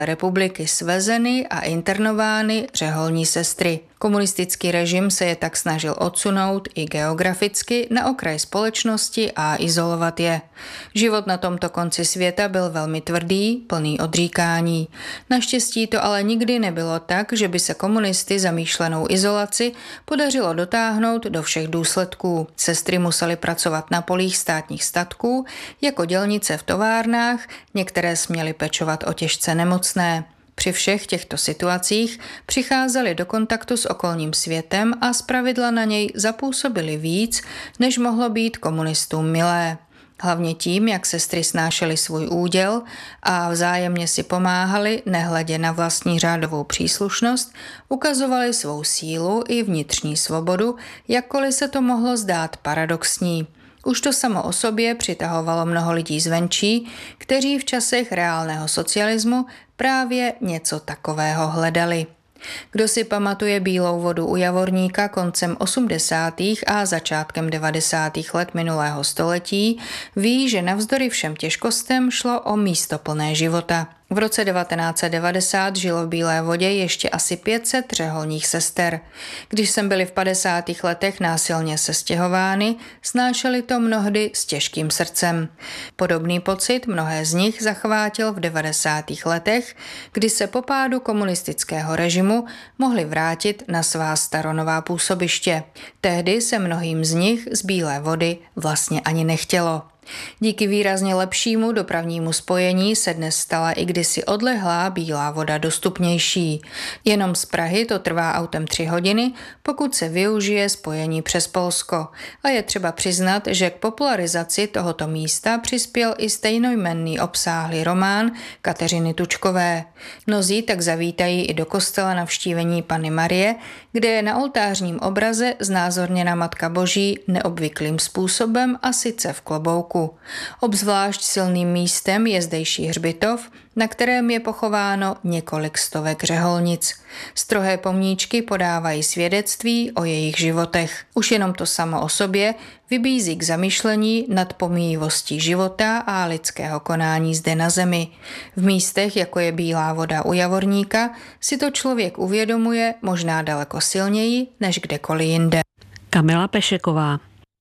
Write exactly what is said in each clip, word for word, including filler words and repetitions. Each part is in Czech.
republiky svezeny a internovány řeholní sestry. Komunistický režim se je tak snažil odsunout i geograficky na okraj společnosti a izolovat je. Život na tomto konci světa byl velmi tvrdý, plný odříkání. Naštěstí to ale nikdy nebylo tak, že by se komunisty zamýšlenou izolaci podařilo dotáhnout do všech důsledků. Sestry musely pracovat na polích státních statků, jako dělnice v továrnách, některé směly pečovat o těžce nemocné. Při všech těchto situacích přicházeli do kontaktu s okolním světem a zpravidla na něj zapůsobili víc, než mohlo být komunistům milé. Hlavně tím, jak sestry snášely svůj úděl a vzájemně si pomáhali, nehledě na vlastní řádovou příslušnost, ukazovali svou sílu i vnitřní svobodu, jakkoliv se to mohlo zdát paradoxní. Už to samo o sobě přitahovalo mnoho lidí zvenčí, kteří v časech reálného socialismu právě něco takového hledali. Kdo si pamatuje Bílou vodu u Javorníka koncem osmdesátých a začátkem devadesátých let minulého století, ví, že navzdory všem těžkostem šlo o místo plné života. V roce devatenáct set devadesát žilo v Bílé vodě ještě asi pět set řeholních sester. Když sem byli v padesátých letech násilně sestěhovány, snášeli to mnohdy s těžkým srdcem. Podobný pocit mnohé z nich zachvátil v devadesátých letech, kdy se po pádu komunistického režimu mohli vrátit na svá staronová působiště. Tehdy se mnohým z nich z Bílé vody vlastně ani nechtělo. Díky výrazně lepšímu dopravnímu spojení se dnes stala i kdysi odlehlá Bílá voda dostupnější. Jenom z Prahy to trvá autem tři hodiny, pokud se využije spojení přes Polsko. A je třeba přiznat, že k popularizaci tohoto místa přispěl i stejnojmenný obsáhlý román Kateřiny Tučkové. Mnozí tak zavítají i do kostela navštívení Panny Marie, kde je na oltářním obraze znázorněna Matka Boží neobvyklým způsobem a sice v klobouku. Obzvlášť silným místem je zdejší hřbitov, na kterém je pochováno několik stovek řeholnic. Strohé pomníčky podávají svědectví o jejich životech. Už jenom to samo o sobě vybízí k zamyšlení nad pomíjivostí života a lidského konání zde na zemi. V místech, jako je Bílá voda u Javorníka, si to člověk uvědomuje možná daleko silněji než kdekoliv jinde. Kamila Pešeková.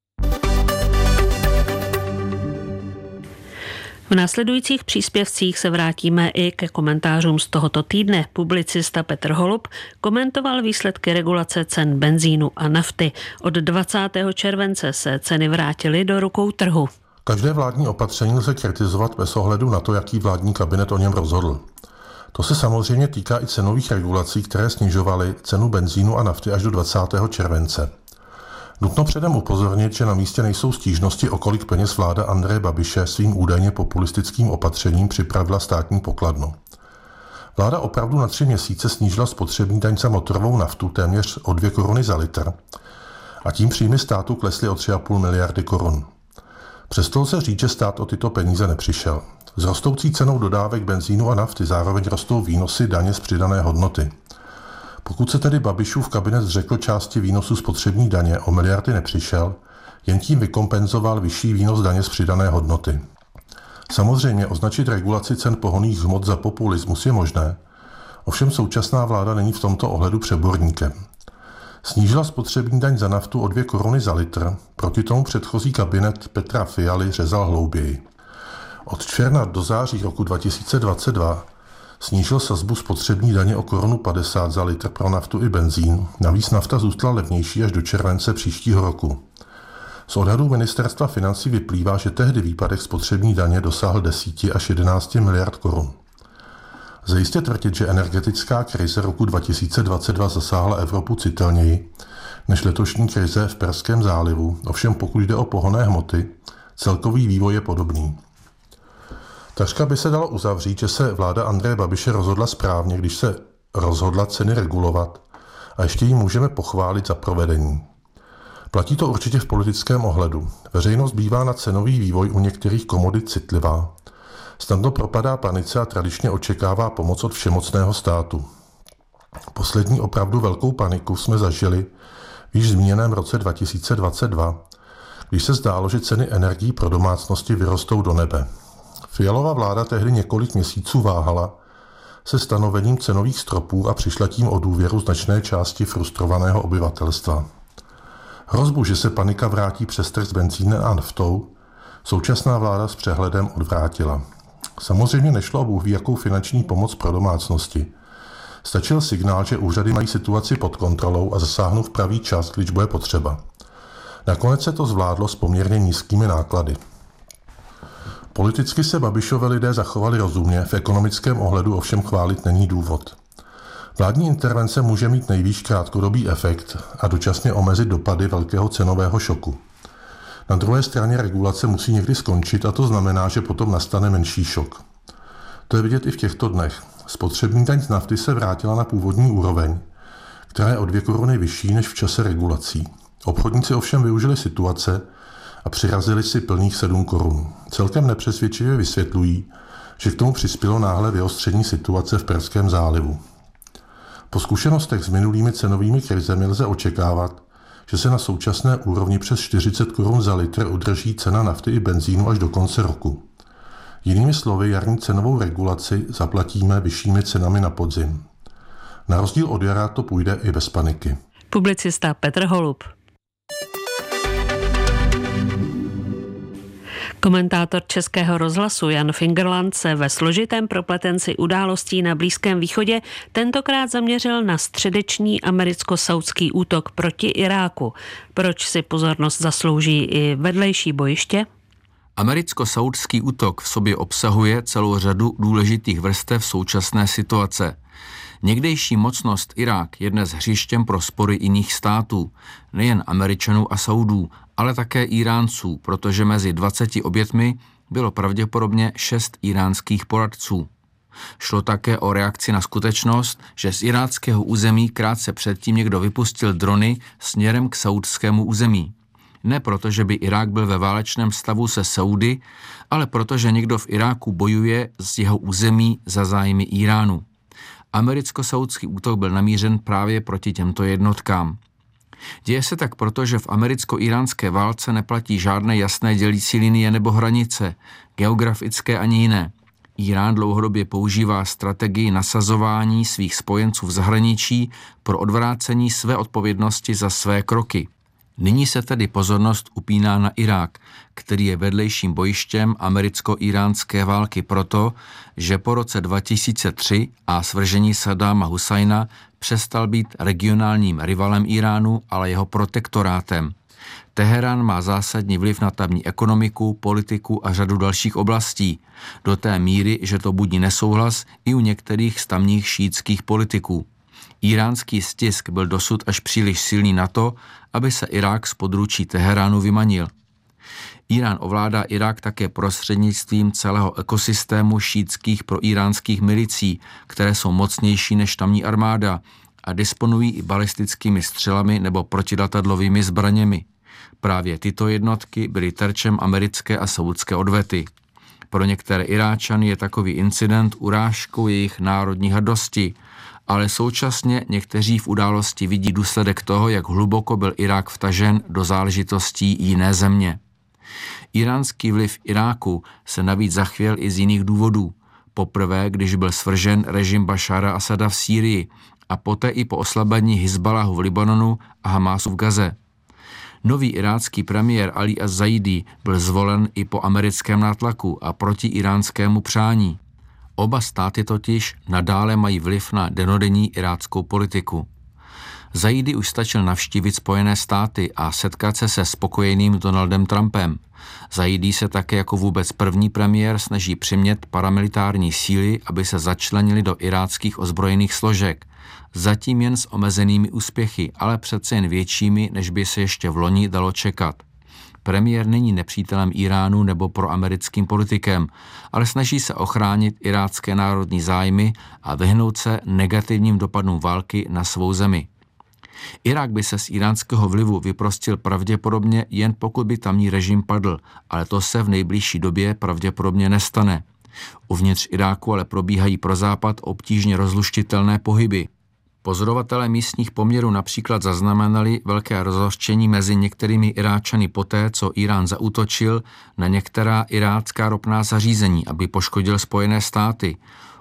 V následujících příspěvcích se vrátíme i ke komentářům z tohoto týdne. Publicista Petr Holub komentoval výsledky regulace cen benzínu a nafty. Od dvacátého července se ceny vrátily do rukou trhu. Každé vládní opatření lze kritizovat bez ohledu na to, jaký vládní kabinet o něm rozhodl. To se samozřejmě týká i cenových regulací, které snižovaly cenu benzínu a nafty až do dvacátého července. Nutno předem upozornit, že na místě nejsou stížnosti, o kolik peněz vláda Andreje Babiše svým údajně populistickým opatřením připravila státní pokladnu. Vláda opravdu na tři měsíce snížila spotřební daň za motorovou naftu téměř o dvě koruny za litr a tím příjmy státu klesly o tři a půl miliardy korun. Přesto lze říct, že stát o tyto peníze nepřišel. S rostoucí cenou dodávek benzínu a nafty zároveň rostou výnosy daně z přidané hodnoty. Pokud se tedy Babišův kabinet zřekl části výnosu spotřební daně, o miliardy nepřišel, jen tím vykompenzoval vyšší výnos daně z přidané hodnoty. Samozřejmě označit regulaci cen pohonných hmot za populismus je možné, ovšem současná vláda není v tomto ohledu přeborníkem. Snížila spotřební daň za naftu o dvě koruny za litr, proti tomu předchozí kabinet Petra Fialy řezal hlouběji. Od června do září roku dva tisíce dvacet dva snížil sazbu spotřební daně o korunu padesát za litr pro naftu i benzín, navíc nafta zůstala levnější až do července příštího roku. Z odhadů ministerstva financí vyplývá, že tehdy výpadek spotřební daně dosáhl deset až jedenáct miliard korun. Zajistě tvrdit, že energetická krize roku dva tisíce dvacet dva zasáhla Evropu citelněji než letošní krize v Perském zálivu, ovšem pokud jde o pohonné hmoty, celkový vývoj je podobný. Takřka by se dalo uzavřít, že se vláda Andreje Babiše rozhodla správně, když se rozhodla ceny regulovat a ještě ji můžeme pochválit za provedení. Platí to určitě v politickém ohledu. Veřejnost bývá na cenový vývoj u některých komodit citlivá. Snadno propadá panice a tradičně očekává pomoc od všemocného státu. Poslední opravdu velkou paniku jsme zažili v již zmíněném roce dva tisíce dvacet dva, když se zdálo, že ceny energií pro domácnosti vyrostou do nebe. Fialova vláda tehdy několik měsíců váhala se stanovením cenových stropů a přišletím o důvěru značné části frustrovaného obyvatelstva. Hrozbu, že se panika vrátí přes trh s benzínem a naftou, současná vláda s přehledem odvrátila. Samozřejmě nešlo o bůh ví jakou finanční pomoc pro domácnosti. Stačil signál, že úřady mají situaci pod kontrolou a zasáhnou v pravý čas, když bude potřeba. Nakonec se to zvládlo s poměrně nízkými náklady. Politicky se Babišovi lidé zachovali rozumně, v ekonomickém ohledu ovšem chválit není důvod. Vládní intervence může mít nejvýš krátkodobý efekt a dočasně omezit dopady velkého cenového šoku. Na druhé straně regulace musí někdy skončit a to znamená, že potom nastane menší šok. To je vidět i v těchto dnech. Spotřební daň z nafty se vrátila na původní úroveň, která je o dvě koruny vyšší než v čase regulací. Obchodníci ovšem využili situace a přirazili si plných sedm korun. Celkem nepřesvědčivě vysvětlují, že k tomu přispělo náhle vyostření situace v Perském zálivu. Po zkušenostech s minulými cenovými krizemi lze očekávat, že se na současné úrovni přes čtyřicet korun za litr udrží cena nafty i benzínu až do konce roku. Jinými slovy, jarní cenovou regulaci zaplatíme vyššími cenami na podzim. Na rozdíl od jara to půjde i bez paniky. Publicista Petr Holub. Komentátor Českého rozhlasu Jan Fingerland se ve složitém propletenci událostí na Blízkém východě tentokrát zaměřil na středeční americko-saudský útok proti Iráku. Proč si pozornost zaslouží i vedlejší bojiště? Americko-saudský útok v sobě obsahuje celou řadu důležitých vrstev současné situace. Někdejší mocnost Irák je dnes hřištěm pro spory jiných států, nejen Američanů a Saudů, ale také Iránců, protože mezi dvaceti obětmi bylo pravděpodobně šest iránských poradců. Šlo také o reakci na skutečnost, že z iráckého území krátce předtím někdo vypustil drony směrem k saudskému území. Ne proto, že by Irák byl ve válečném stavu se Saudy, ale protože někdo v Iráku bojuje z jeho území za zájmy Iránu. Americko-saudský útok byl namířen právě proti těmto jednotkám. Děje se tak proto, že v americko-iránské válce neplatí žádné jasné dělící linie nebo hranice, geografické ani jiné. Irán dlouhodobě používá strategii nasazování svých spojenců v zahraničí pro odvrácení své odpovědnosti za své kroky. Nyní se tedy pozornost upíná na Irák, který je vedlejším bojištěm americko-iránské války proto, že po roce dva tisíce tři a svržení Saddáma Husajna přestal být regionálním rivalem Iránu, ale jeho protektorátem. Teherán má zásadní vliv na tamní ekonomiku, politiku a řadu dalších oblastí, do té míry, že to budí nesouhlas i u některých z tamních šíitských politiků. Iránský stisk byl dosud až příliš silný na to, aby se Irák z područí Teheránu vymanil. Irán ovládá Irák také prostřednictvím celého ekosystému šíitských proiránských milicí, které jsou mocnější než tamní armáda a disponují i balistickými střelami nebo protiletadlovými zbraněmi. Právě tyto jednotky byly terčem americké a saudské odvety. Pro některé Iráčany je takový incident urážkou jejich národní hrdosti, ale současně někteří v události vidí důsledek toho, jak hluboko byl Irák vtažen do záležitostí jiné země. Iránský vliv Iráku se navíc zachvěl i z jiných důvodů. Poprvé, když byl svržen režim Bašára Asada v Sýrii a poté i po oslabení Hizbaláhu v Libanonu a Hamásu v Gaze. Nový irácký premiér Ali az-Zaidi byl zvolen i po americkém nátlaku a proti iránskému přání. Oba státy totiž nadále mají vliv na denodenní iráckou politiku. Zaidi už stačil navštívit Spojené státy a setkat se se spokojeným Donaldem Trumpem. Zaidi se také jako vůbec první premiér snaží přimět paramilitární síly, aby se začlenili do iráckých ozbrojených složek. Zatím jen s omezenými úspěchy, ale přece jen většími, než by se ještě v loni dalo čekat. Premiér není nepřítelem Iránu nebo proamerickým politikem, ale snaží se ochránit irácké národní zájmy a vyhnout se negativním dopadům války na svou zemi. Irák by se z iránského vlivu vyprostil pravděpodobně jen pokud by tamní režim padl, ale to se v nejbližší době pravděpodobně nestane. Uvnitř Iráku ale probíhají pro Západ obtížně rozluštitelné pohyby. Pozorovatelé místních poměrů například zaznamenali velké rozhořčení mezi některými Iráčany poté, co Irán zaútočil na některá irácká ropná zařízení, aby poškodil Spojené státy.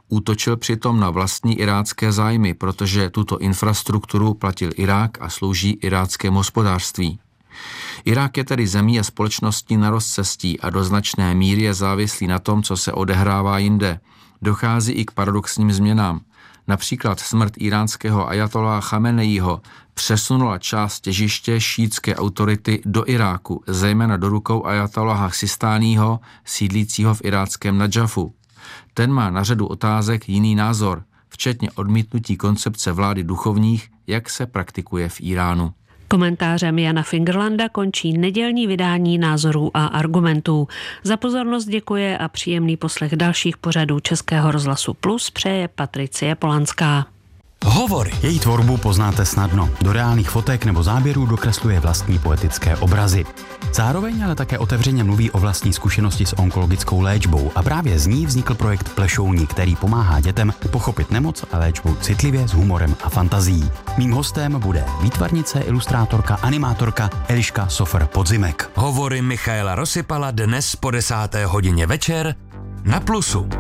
Útočil přitom na vlastní irácké zájmy, protože tuto infrastrukturu platil Irák a slouží iráckému hospodářství. Irák je tedy zemí a společností na rozcestí a do značné míry je závislý na tom, co se odehrává jinde. Dochází i k paradoxním změnám. Například smrt iránského ajatoláha Chameneího přesunula část těžiště šíitské autority do Iráku, zejména do rukou ajatoláha Sistáního, sídlícího v iráckém Nadžafu. Ten má na řadu otázek jiný názor, včetně odmítnutí koncepce vlády duchovních, jak se praktikuje v Iránu. Komentářem Jana Fingerlanda končí nedělní vydání Názorů a argumentů. Za pozornost děkuje a příjemný poslech dalších pořadů Českého rozhlasu Plus přeje Patricie Polanská. Hovory. Její tvorbu poznáte snadno. Do reálných fotek nebo záběrů dokresluje vlastní poetické obrazy. Zároveň ale také otevřeně mluví o vlastní zkušenosti s onkologickou léčbou a právě z ní vznikl projekt Plešouní, který pomáhá dětem pochopit nemoc a léčbu citlivě, s humorem a fantazií. Mým hostem bude výtvarnice, ilustrátorka, animátorka Eliška Sofer-Podzimek. Hovory Michaela Rosypala dnes po desáté hodině večer na Plusu.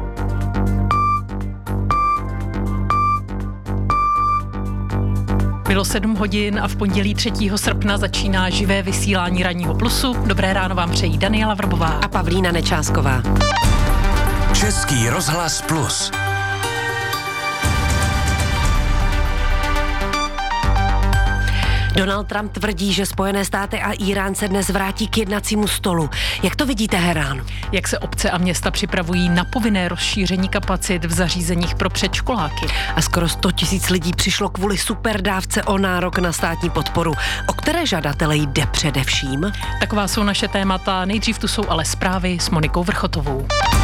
Bylo sedm hodin a v pondělí třetího srpna začíná živé vysílání Ranního Plusu. Dobré ráno vám přejí Daniela Vrbová a Pavlína Nečásková. Český rozhlas Plus. Donald Trump tvrdí, že Spojené státy a Irán se dnes vrátí k jednacímu stolu. Jak to vidíte, Herán? Jak se obce a města připravují na povinné rozšíření kapacit v zařízeních pro předškoláky? A skoro sto tisíc lidí přišlo kvůli superdávce o nárok na státní podporu. O které žadatele jde především? Taková jsou naše témata. Nejdřív tu jsou ale zprávy s Monikou Vrchotovou.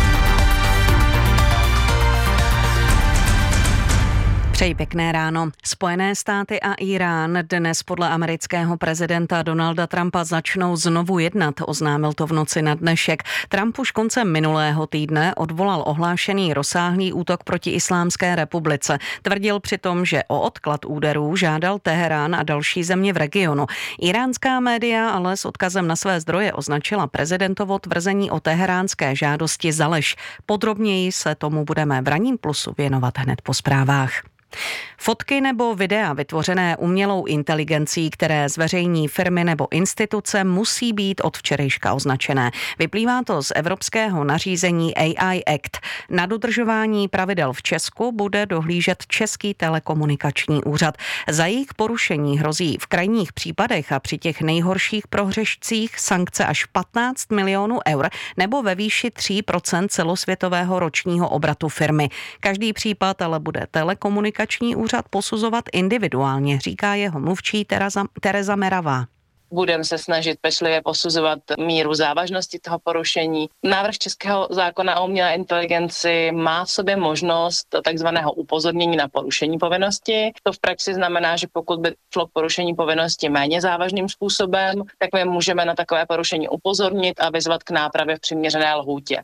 Přeji pěkné ráno. Spojené státy a Irán dnes podle amerického prezidenta Donalda Trumpa začnou znovu jednat, oznámil to v noci na dnešek. Trump už koncem minulého týdne odvolal ohlášený rozsáhlý útok proti Islámské republice. Tvrdil přitom, že o odklad úderů žádal Teherán a další země v regionu. Iránská média ale s odkazem na své zdroje označila prezidentovo tvrzení o teheránské žádosti za lež. Podrobněji se tomu budeme v Ranním Plusu věnovat hned po zprávách. Fotky nebo videa vytvořené umělou inteligencí, které zveřejní firmy nebo instituce, musí být od včerejška označené. Vyplývá to z evropského nařízení A I Act. Na dodržování pravidel v Česku bude dohlížet Český telekomunikační úřad. Za jejich porušení hrozí v krajních případech a při těch nejhorších prohřešcích sankce až patnáct milionů eur nebo ve výši tři procenta celosvětového ročního obratu firmy. Každý případ ale bude telekomunikační úřad posuzovat individuálně, říká jeho mluvčí Tereza, Tereza Meravá. Budeme se snažit pečlivě posuzovat míru závažnosti toho porušení. Návrh českého zákona o umělé inteligenci má v sobě možnost takzvaného upozornění na porušení povinnosti. To v praxi znamená, že pokud by šlo k porušení povinnosti méně závažným způsobem, tak my můžeme na takové porušení upozornit a vyzvat k nápravě v přiměřené lhůtě.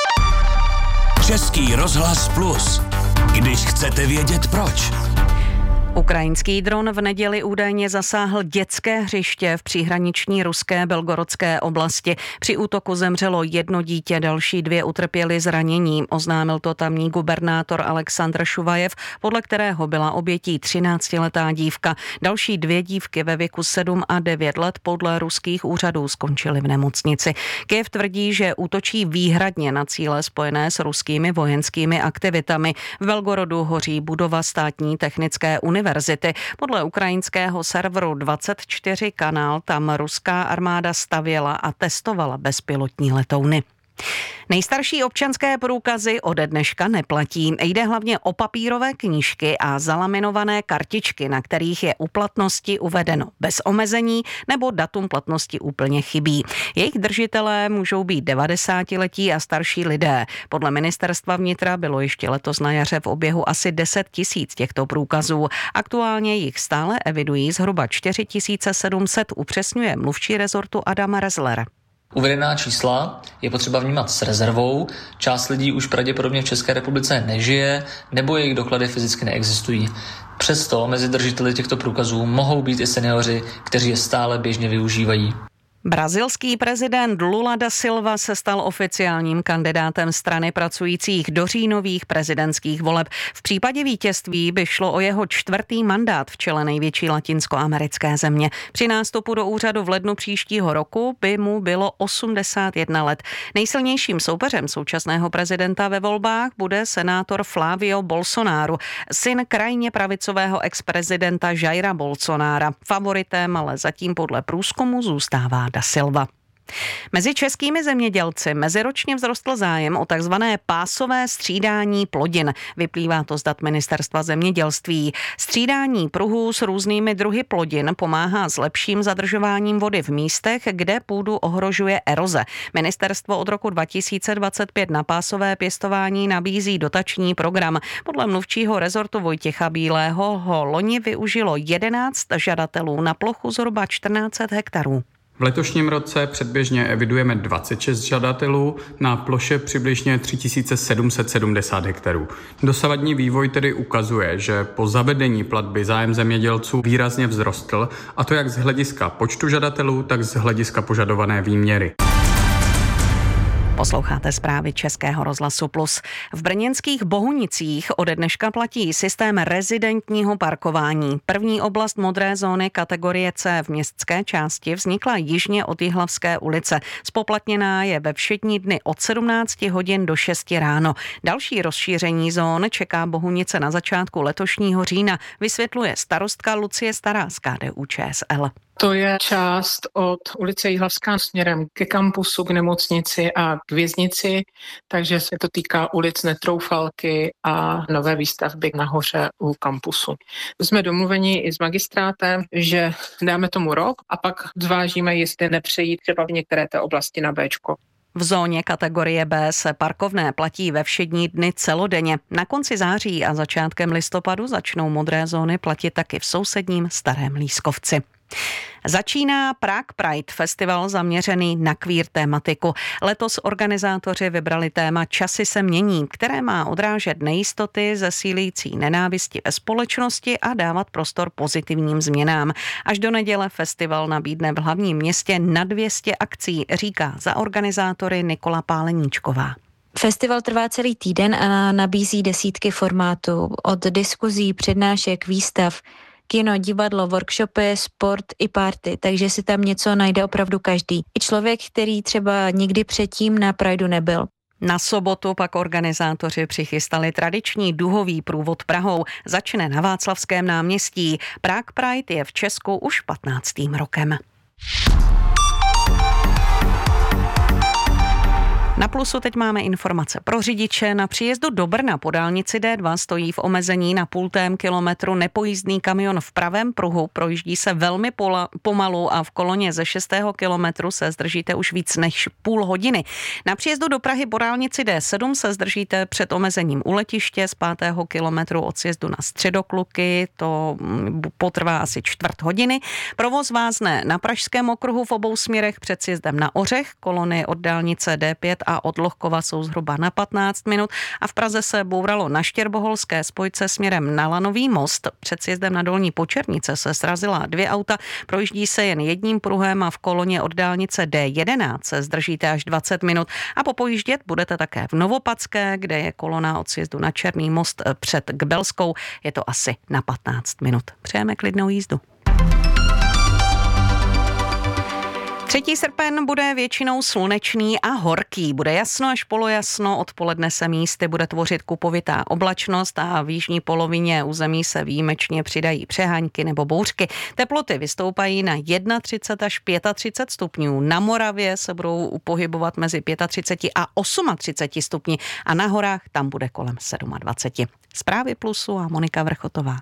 Český rozhlas Plus. Když chcete vědět proč. Ukrajinský dron v neděli údajně zasáhl dětské hřiště v příhraniční ruské Belgorodské oblasti. Při útoku zemřelo jedno dítě, další dvě utrpěly zranění. Oznámil to tamní gubernátor Aleksandr Šuvajev, podle kterého byla obětí třináctiletá dívka. Další dvě dívky ve věku sedm a devět let podle ruských úřadů skončily v nemocnici. Kyjev tvrdí, že útočí výhradně na cíle spojené s ruskými vojenskými aktivitami. V Belgorodu hoří budova státní technické univerzity. Podle ukrajinského serveru dvacet čtyři kanál tam ruská armáda stavěla a testovala bezpilotní letouny. Nejstarší občanské průkazy ode dneška neplatí. Jde hlavně o papírové knížky a zalaminované kartičky, na kterých je u platnosti uvedeno bez omezení nebo datum platnosti úplně chybí. Jejich držitelé můžou být devadesátiletí a starší lidé. Podle ministerstva vnitra bylo ještě letos na jaře v oběhu asi deset tisíc těchto průkazů. Aktuálně jich stále evidují zhruba čtyři tisíce sedm set, upřesňuje mluvčí rezortu Adam Rezler. Uvedená čísla je potřeba vnímat s rezervou. Část lidí už pravděpodobně v České republice nežije nebo jejich doklady fyzicky neexistují. Přesto mezi držiteli těchto průkazů mohou být i seniori, kteří je stále běžně využívají. Brazilský prezident Lula da Silva se stal oficiálním kandidátem strany pracujících do říjnových prezidentských voleb. V případě vítězství by šlo o jeho čtvrtý mandát v čele největší latinskoamerické země. Při nástupu do úřadu v lednu příštího roku by mu bylo osmdesát jedna let. Nejsilnějším soupeřem současného prezidenta ve volbách bude senátor Flávio Bolsonaro, syn krajně pravicového ex-prezidenta Jaira Bolsonara. Favoritem ale zatím podle průzkumu zůstává da Silva. Mezi českými zemědělci meziročně vzrostl zájem o takzvané pásové střídání plodin. Vyplývá to z dat Ministerstva zemědělství. Střídání pruhů s různými druhy plodin pomáhá s lepším zadržováním vody v místech, kde půdu ohrožuje eroze. Ministerstvo od roku dva tisíce dvacet pět na pásové pěstování nabízí dotační program. Podle mluvčího rezortu Vojtěcha Bílého ho loni využilo jedenáct žadatelů na plochu zhruba čtrnáct set hektarů. V letošním roce předběžně evidujeme dvacet šest žadatelů na ploše přibližně tři tisíce sedm set sedmdesát hektarů. Dosavadní vývoj tedy ukazuje, že po zavedení platby zájem zemědělců výrazně vzrostl, a to jak z hlediska počtu žadatelů, tak z hlediska požadované výměry. Posloucháte zprávy Českého rozhlasu Plus. V brněnských Bohunicích ode dneška platí systém rezidentního parkování. První oblast modré zóny kategorie C v městské části vznikla jižně od Jihlavské ulice. Spoplatněná je ve všední dny od sedmnácti hodin do šesti ráno. Další rozšíření zón čeká Bohunice na začátku letošního října, vysvětluje starostka Lucie Stará z K D U Č S L. To je část od ulice Jihlavská směrem ke kampusu, k nemocnici a k věznici, takže se to týká ulic Netroufalky a nové výstavby nahoře u kampusu. Jsme domluveni i s magistrátem, že dáme tomu rok a pak zvážíme, jestli nepřejít třeba v některé té oblasti na Béčko. V zóně kategorie B se parkovné platí ve všední dny celodenně. Na konci září a začátkem listopadu začnou modré zóny platit taky v sousedním Starém Lískovci. Začíná Prague Pride, festival zaměřený na queer tématiku. Letos organizátoři vybrali téma Časy se mění, které má odrážet nejistoty zesílící nenávisti ve společnosti a dávat prostor pozitivním změnám. Až do neděle festival nabídne v hlavním městě na dvě stě akcí, říká za organizátory Nikola Páleníčková. Festival trvá celý týden a nabízí desítky formátů, od diskuzí, přednášek, výstav, kino, divadlo, workshopy, sport i party, takže si tam něco najde opravdu každý. I člověk, který třeba nikdy předtím na Prideu nebyl. Na sobotu pak organizátoři přichystali tradiční duhový průvod Prahou. Začne na Václavském náměstí. Prague Pride je v Česku už patnáctým rokem. Na Plusu teď máme informace pro řidiče. Na příjezdu do Brna po dálnici D dva stojí v omezení na půltém kilometru nepojízdný kamion v pravém pruhu. Projíždí se velmi pola, pomalu a v koloně ze šestého kilometru se zdržíte už víc než půl hodiny. Na příjezdu do Prahy po dálnici D sedm se zdržíte před omezením u letiště z pátého kilometru od sjezdu na Středokluky. To potrvá asi čtvrt hodiny. Provoz vázne na Pražském okruhu v obou směrech před sjezdem na Ořech. Kolony od dálnice D pět a od Lohkova jsou zhruba na patnáct minut a v Praze se bouralo na Štěrboholské spojce směrem na Lanový most. Před sjezdem na Dolní Počernice se srazila dvě auta, projíždí se jen jedním pruhem a v koloně od dálnice D jedenáct se zdržíte až dvacet minut a popojíždět budete také v Novopadské, kde je kolona od sjezdu na Černý most před Gbelskou. Je to asi na patnáct minut. Přejeme klidnou jízdu. třetího srpen bude většinou slunečný a horký. Bude jasno až polojasno, odpoledne se místy bude tvořit kupovitá oblačnost a v jižní polovině území se výjimečně přidají přehánky nebo bouřky. Teploty vystoupají na třicet jedna až třicet pět stupňů. Na Moravě se budou pohybovat mezi třicet pět a třicet osm stupni a na horách tam bude kolem dvacet sedm. Zprávy Plusu a Monika Vrchotová.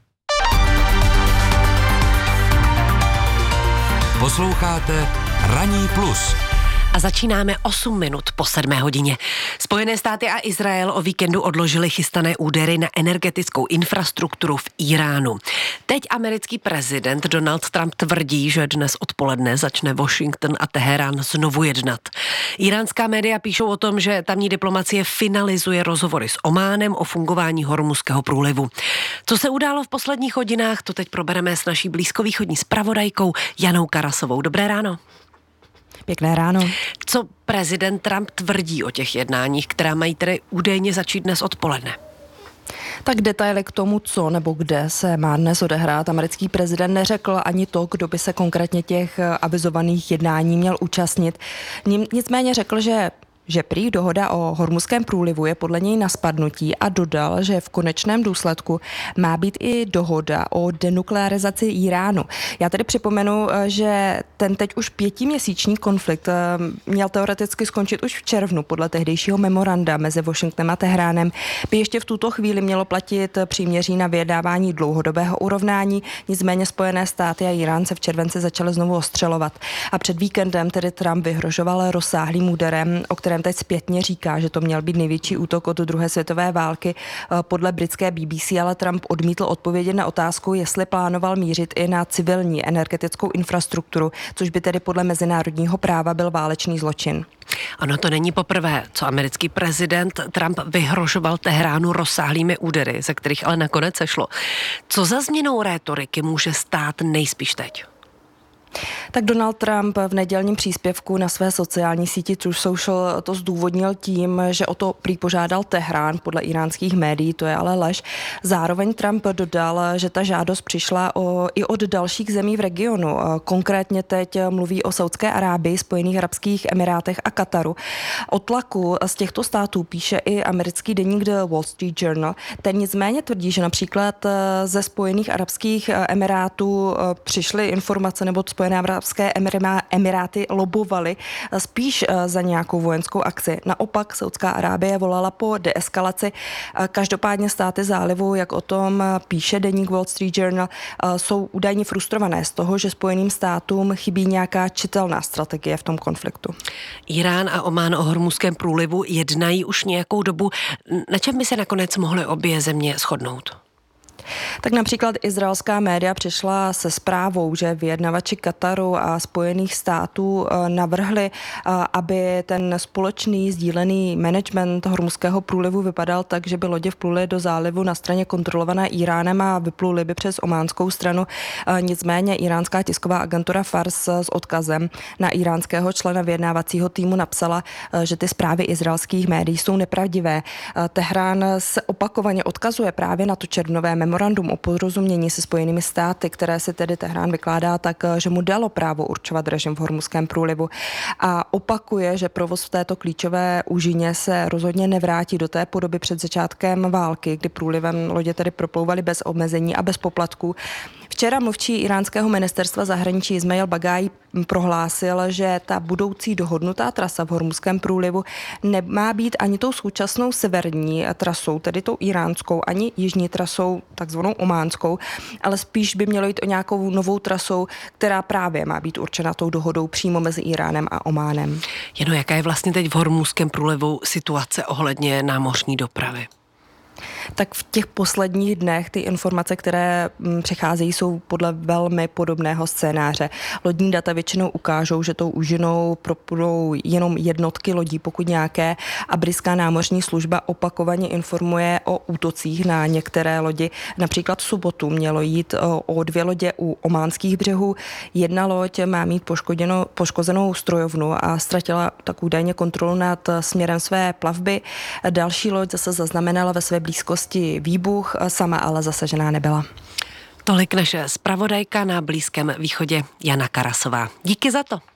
Posloucháte Ranní plus. A začínáme osm minut po sedmé hodině. Spojené státy a Izrael o víkendu odložili chystané údery na energetickou infrastrukturu v Iránu. Teď americký prezident Donald Trump tvrdí, že dnes odpoledne začne Washington a Teherán znovu jednat. Iránská média píšou o tom, že tamní diplomacie finalizuje rozhovory s Ománem o fungování Hormuzského průlivu. Co se událo v posledních hodinách, to teď probereme s naší blízkovýchodní zpravodajkou Janou Karasovou. Dobré ráno. Pěkné ráno. Co prezident Trump tvrdí o těch jednáních, která mají tedy údajně začít dnes odpoledne? Tak detaily k tomu, co nebo kde se má dnes odehrát, americký prezident neřekl ani to, kdo by se konkrétně těch avizovaných jednání měl účastnit. Nicméně řekl, že že prý dohoda o Hormuzském průlivu je podle něj na spadnutí a dodal, že v konečném důsledku má být i dohoda o denuklearizaci Iránu. Já tedy připomenu, že ten teď už pětiměsíční konflikt měl teoreticky skončit už v červnu podle tehdejšího memoranda mezi Washingtonem a Tehránem. By ještě v tuto chvíli mělo platit příměří na vyjednávání dlouhodobého urovnání, nicméně Spojené státy a Irán se v červenci začaly znovu ostřelovat. A před víkendem tedy Trump vyhrožoval rozsáhlým úderem, o kterém teď zpětně říká, že to měl být největší útok od druhé světové války podle britské B B C, ale Trump odmítl odpovědět na otázku, jestli plánoval mířit i na civilní energetickou infrastrukturu, což by tedy podle mezinárodního práva byl válečný zločin. Ano, to není poprvé, co americký prezident Trump vyhrožoval Tehránu rozsáhlými údery, ze kterých ale nakonec sešlo. Co za změnou rétoriky může stát nejspíš teď? Tak Donald Trump v nedělním příspěvku na své sociální síti Truth Social to zdůvodnil tím, že o to prý požádal Tehrán podle iránských médií, to je ale lež. Zároveň Trump dodal, že ta žádost přišla o, i od dalších zemí v regionu. Konkrétně teď mluví o Saudské Arábii, Spojených arabských emirátech a Kataru. O tlaku z těchto států píše i americký deník The Wall Street Journal. Ten nicméně tvrdí, že například ze Spojených arabských emirátů přišly informace nebo Spojené arabské emiráty lobovaly spíš za nějakou vojenskou akci. Naopak Saudská Arábie volala po deeskalaci. Každopádně státy zálivu, jak o tom píše deník Wall Street Journal, jsou údajně frustrované z toho, že Spojeným státům chybí nějaká čitelná strategie v tom konfliktu. Irán a Omán o Hormuzském průlivu jednají už nějakou dobu. Na čem by se nakonec mohly obě země shodnout? Tak například izraelská média přišla se zprávou, že vyjednavači Kataru a Spojených států navrhli, aby ten společný sdílený management Hormuzského průlivu vypadal tak, že by lodě vpluly do zálivu na straně kontrolované Iránem a vypluly by přes ománskou stranu. Nicméně iránská tisková agentura Fars s odkazem na iránského člena vyjednávacího týmu napsala, že ty zprávy izraelských médií jsou nepravdivé. Tehrán se opakovaně odkazuje právě na to červnové memorandum o porozumění se Spojenými státy, které si tedy Tehrán vykládá tak, že mu dalo právo určovat režim v Hormuzském průlivu. A opakuje, že provoz v této klíčové úžině se rozhodně nevrátí do té podoby před začátkem války, kdy průlivem lodě tedy proplouvaly bez omezení a bez poplatků. Včera mluvčí iránského ministerstva zahraničí Ismail Bagai prohlásil, že ta budoucí dohodnutá trasa v Hormuzském průlivu nemá být ani tou současnou severní trasou, tedy tou iránskou, ani jižní trasou, takzvanou ománskou, ale spíš by mělo jít o nějakou novou trasou, která právě má být určena tou dohodou přímo mezi Iránem a Ománem. Jeno, jaká je vlastně teď v Hormuzském průlivu situace ohledně námořní dopravy? Tak v těch posledních dnech ty informace, které přicházejí, jsou podle velmi podobného scénáře. Lodní data většinou ukážou, že tou úžinou propudou jenom jednotky lodí, pokud nějaké, a britská námořní služba opakovaně informuje o útocích na některé lodi. Například v sobotu mělo jít o dvě lodě u ománských břehů. Jedna loď má mít poškozenou strojovnu a ztratila tak údajně kontrolu nad směrem své plavby. Další loď zase zaznamenala ve své blízkosti výbuch, sama ale zasažená nebyla. Tolik naše zpravodajka na Blízkém východě Jana Karasová. Díky za to.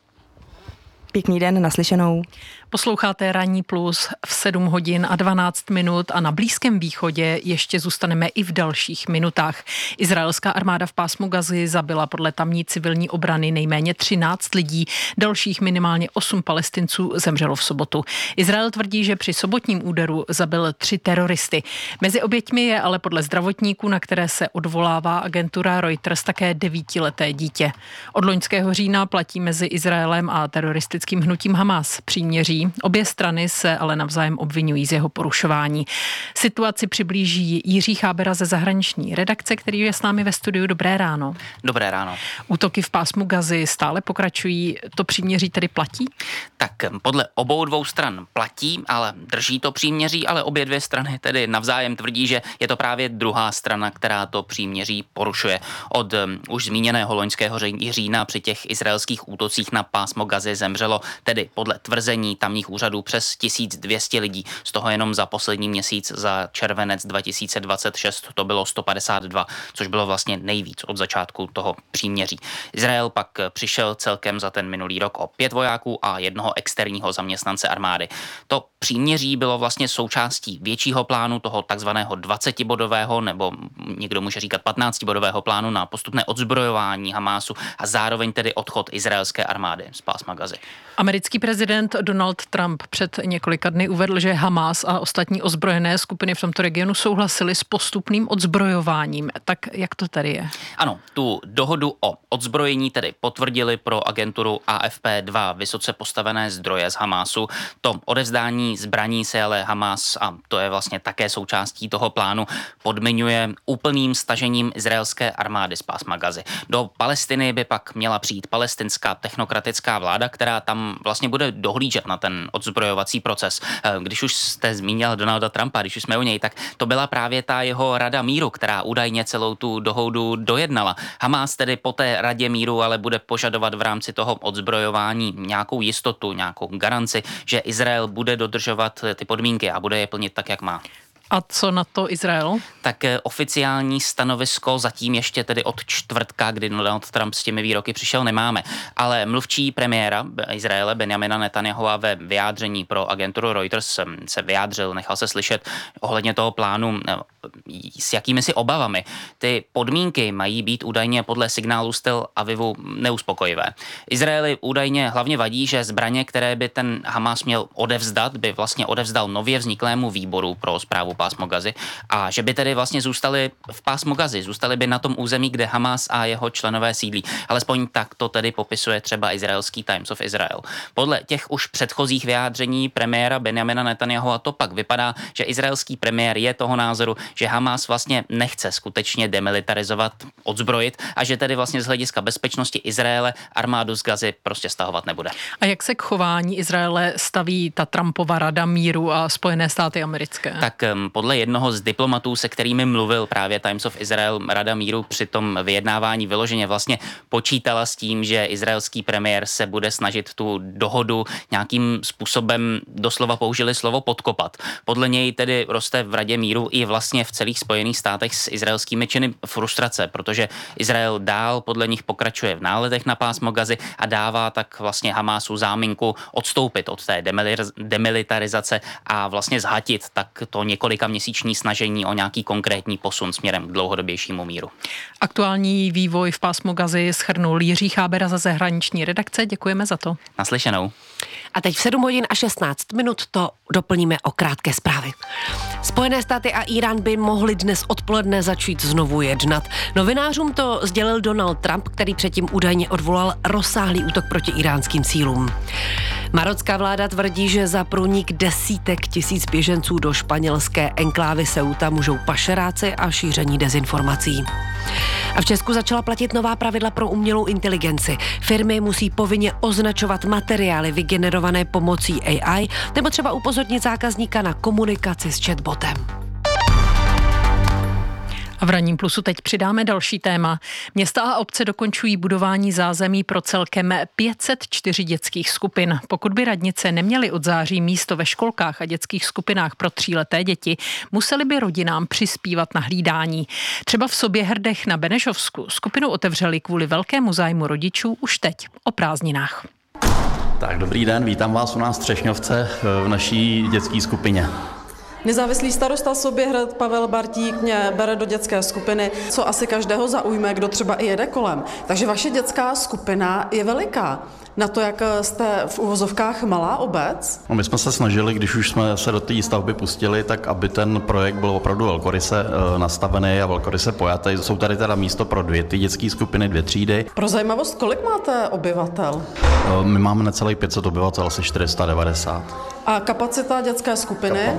Pěkný den, naslyšenou. Posloucháte Ranní plus v sedm hodin a dvanáct minut a na Blízkém východě ještě zůstaneme i v dalších minutách. Izraelská armáda v pásmu Gazy zabila podle tamní civilní obrany nejméně třináct lidí, dalších minimálně osm Palestinců zemřelo v sobotu. Izrael tvrdí, že při sobotním úderu zabil tři teroristy. Mezi oběťmi je ale podle zdravotníků, na které se odvolává agentura Reuters, také devítileté dítě. Od loňského října platí mezi Izraelem a teroristickým hnutím Hamas příměří. Obě strany se ale navzájem obvinují z jeho porušování. Situaci přiblíží Jiří Chábera ze zahraniční redakce, který je s námi ve studiu. Dobré ráno. Dobré ráno. Útoky v pásmu Gazy stále pokračují. To příměří tedy platí? Tak podle obou dvou stran platí, ale drží to příměří, ale obě dvě strany tedy navzájem tvrdí, že je to právě druhá strana, která to příměří porušuje. Od um, už zmíněného loňského října při těch izraelských útocích na pásmo Gazy zemřelo zemřelo tedy podle tvrzení tamních úřadů přes tisíc dvě stě lidí. Z toho jenom za poslední měsíc, za červenec dva tisíce dvacet šest, to bylo sto padesát dva, což bylo vlastně nejvíc od začátku toho příměří. Izrael pak přišel celkem za ten minulý rok o pět vojáků a jednoho externího zaměstnance armády. To příměří bylo vlastně součástí většího plánu toho takzvaného dvacetibodového nebo někdo může říkat patnáctibodového plánu na postupné odzbrojování Hamásu a zároveň tedy odchod izraelské armády z pásma Gazy. Americký prezident Donald Trump před několika dny uvedl, že Hamás a ostatní ozbrojené skupiny v tomto regionu souhlasili s postupným odzbrojováním. Tak jak to tady je? Ano, tu dohodu o odzbrojení tedy potvrdili pro agenturu A F P dva vysoce postavené zdroje z Hamásu. To odevzdání zbraní se ale Hamás, a to je vlastně také součástí toho plánu, podmiňuje úplným stažením izraelské armády z pásma Gazy. Do Palestiny by pak měla přijít palestinská technokratická vláda, která tam vlastně bude dohlížet na ten odzbrojovací proces. Když už jste zmínil Donalda Trumpa, když už jsme u něj, tak to byla právě ta jeho rada míru, která údajně celou tu dohodu dojednala. Hamás tedy po té radě míru ale bude požadovat v rámci toho odzbrojování nějakou jistotu, nějakou garanci, že Izrael bude dodržovat ty podmínky a bude je plnit tak, jak má. A co na to Izrael? Tak oficiální stanovisko zatím ještě tedy od čtvrtka, kdy Donald Trump s těmi výroky přišel, nemáme. Ale mluvčí premiéra Izraele Benjamina Netanyahua ve vyjádření pro agenturu Reuters se vyjádřil, nechal se slyšet ohledně toho plánu s jakými si obavami. Ty podmínky mají být údajně podle signálu z Tel Avivu neuspokojivé. Izraeli údajně hlavně vadí, že zbraně, které by ten Hamas měl odevzdat, by vlastně odevzdal nově vzniklému výboru pro správu pásmo Gazy a že by tedy vlastně zůstali v pásmu Gazy, zůstali by na tom území, kde Hamas a jeho členové sídlí. Alespoň tak to tedy popisuje třeba izraelský Times of Israel. Podle těch už předchozích vyjádření premiéra Benjamina Netanyahua to pak vypadá, že izraelský premiér je toho názoru, že Hamas vlastně nechce skutečně demilitarizovat, odzbrojit a že tedy vlastně z hlediska bezpečnosti Izraele armádu z Gazy prostě stahovat nebude. A jak se k chování Izraele staví ta Trumpova rada míru a Spojené státy americké? Tak podle jednoho z diplomatů, se kterými mluvil právě Times of Israel, rada míru při tom vyjednávání vyloženě vlastně počítala s tím, že izraelský premiér se bude snažit tu dohodu nějakým způsobem, doslova použili slovo podkopat. Podle něj tedy roste v radě míru i vlastně v celých Spojených státech s izraelskými činy frustrace, protože Izrael dál podle nich pokračuje v náletech na pásmo Gazy a dává tak vlastně Hamásu záminku odstoupit od té demilitarizace a vlastně zhatit tak to několika měsíční snažení o nějaký konkrétní posun směrem k dlouhodobějšímu míru. Aktuální vývoj v pásmu Gazy shrnul Jiří Chábera za zahraniční redakce. Děkujeme za to. Naslyšenou. A teď v sedm hodin a šestnáct minut to doplníme o krátké zprávy. Spojené státy a Irán by mohli dnes odpoledne začít znovu jednat. Novinářům to sdělil Donald Trump, který předtím údajně odvolal rozsáhlý útok proti iránským cílům. Marocká vláda tvrdí, že za průnik desítek tisíc běženců do španělské enklávy Ceuta můžou pašeráci a šíření dezinformací. A v Česku začala platit nová pravidla pro umělou inteligenci. Firmy musí povinně označovat materiály vygenerované pomocí A I nebo třeba upozornit zákazníka na komunikaci s chatbotem. A v Ranním plusu teď přidáme další téma. Města a obce dokončují budování zázemí pro celkem pět set čtyři dětských skupin. Pokud by radnice neměly od září místo ve školkách a dětských skupinách pro tříleté děti, museli by rodinám přispívat na hlídání. Třeba v Soběhrdech na Benešovsku skupinu otevřeli kvůli velkému zájmu rodičů už teď o prázdninách. Tak dobrý den, vítám vás u nás v Třešňovce v naší dětské skupině. Nezávislý starosta Soběhrad Pavel Bartík mě bere do dětské skupiny, co asi každého zaujme, kdo třeba i jede kolem. Takže vaše dětská skupina je veliká. Na to, jak jste v uvozovkách malá obec? No, my jsme se snažili, když už jsme se do té stavby pustili, tak aby ten projekt byl opravdu velkoryse e, nastavený a velkoryse pojatý. Jsou tady teda místo pro dvě ty dětské skupiny, dvě třídy. Pro zajímavost, kolik máte obyvatel? E, my máme necelých pět set obyvatel, asi čtyři sta devadesát. A kapacita dětské skupiny? Kapacita,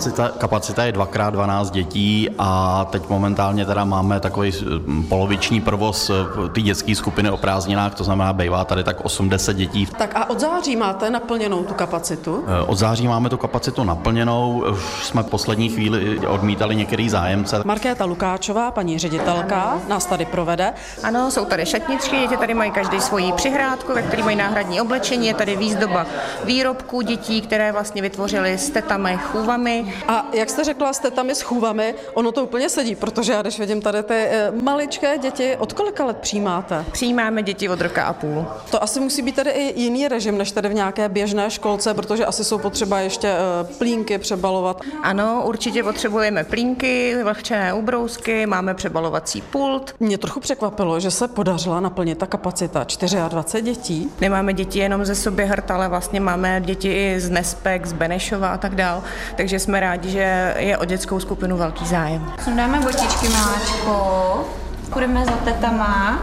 kapacita je dvakrát dvanáct dětí a teď momentálně teda máme takový poloviční provoz ty dětské skupiny o prázdninách, to znamená, bývá tady tak osm deset dětí. Tak a od září máte naplněnou tu kapacitu? Od září máme tu kapacitu naplněnou, už jsme v poslední chvíli odmítali některý zájemce. Markéta Lukáčová, paní ředitelka, nás tady provede. Ano, jsou tady šatničky, děti tady mají každý svoji přihrádku, ve které mají náhradní oblečení, je tady výzdoba výrobků dětí, které vlastně vytvořily s tetami, chůvami. A jak jste řekla, s tetami, s chůvami, ono to úplně sedí, protože já když vidím tady ty maličké děti, od kolika let přijímáte? Přijímáme děti od roka a půl. To asi musí být tady i jiný režim, než tady v nějaké běžné školce, protože asi jsou potřeba ještě plínky přebalovat. Ano, určitě potřebujeme plínky, vlhčené ubrousky, máme přebalovací pult. Mě trochu překvapilo, že se podařila naplnit ta kapacita dvacet čtyři dětí. Nemáme děti jenom ze Soběhrad, ale vlastně máme děti i z Nespek, z Benešova a tak dál, takže jsme rádi, že je o dětskou skupinu velký zájem. Dáme botičky, máčko, půjdeme za tetama.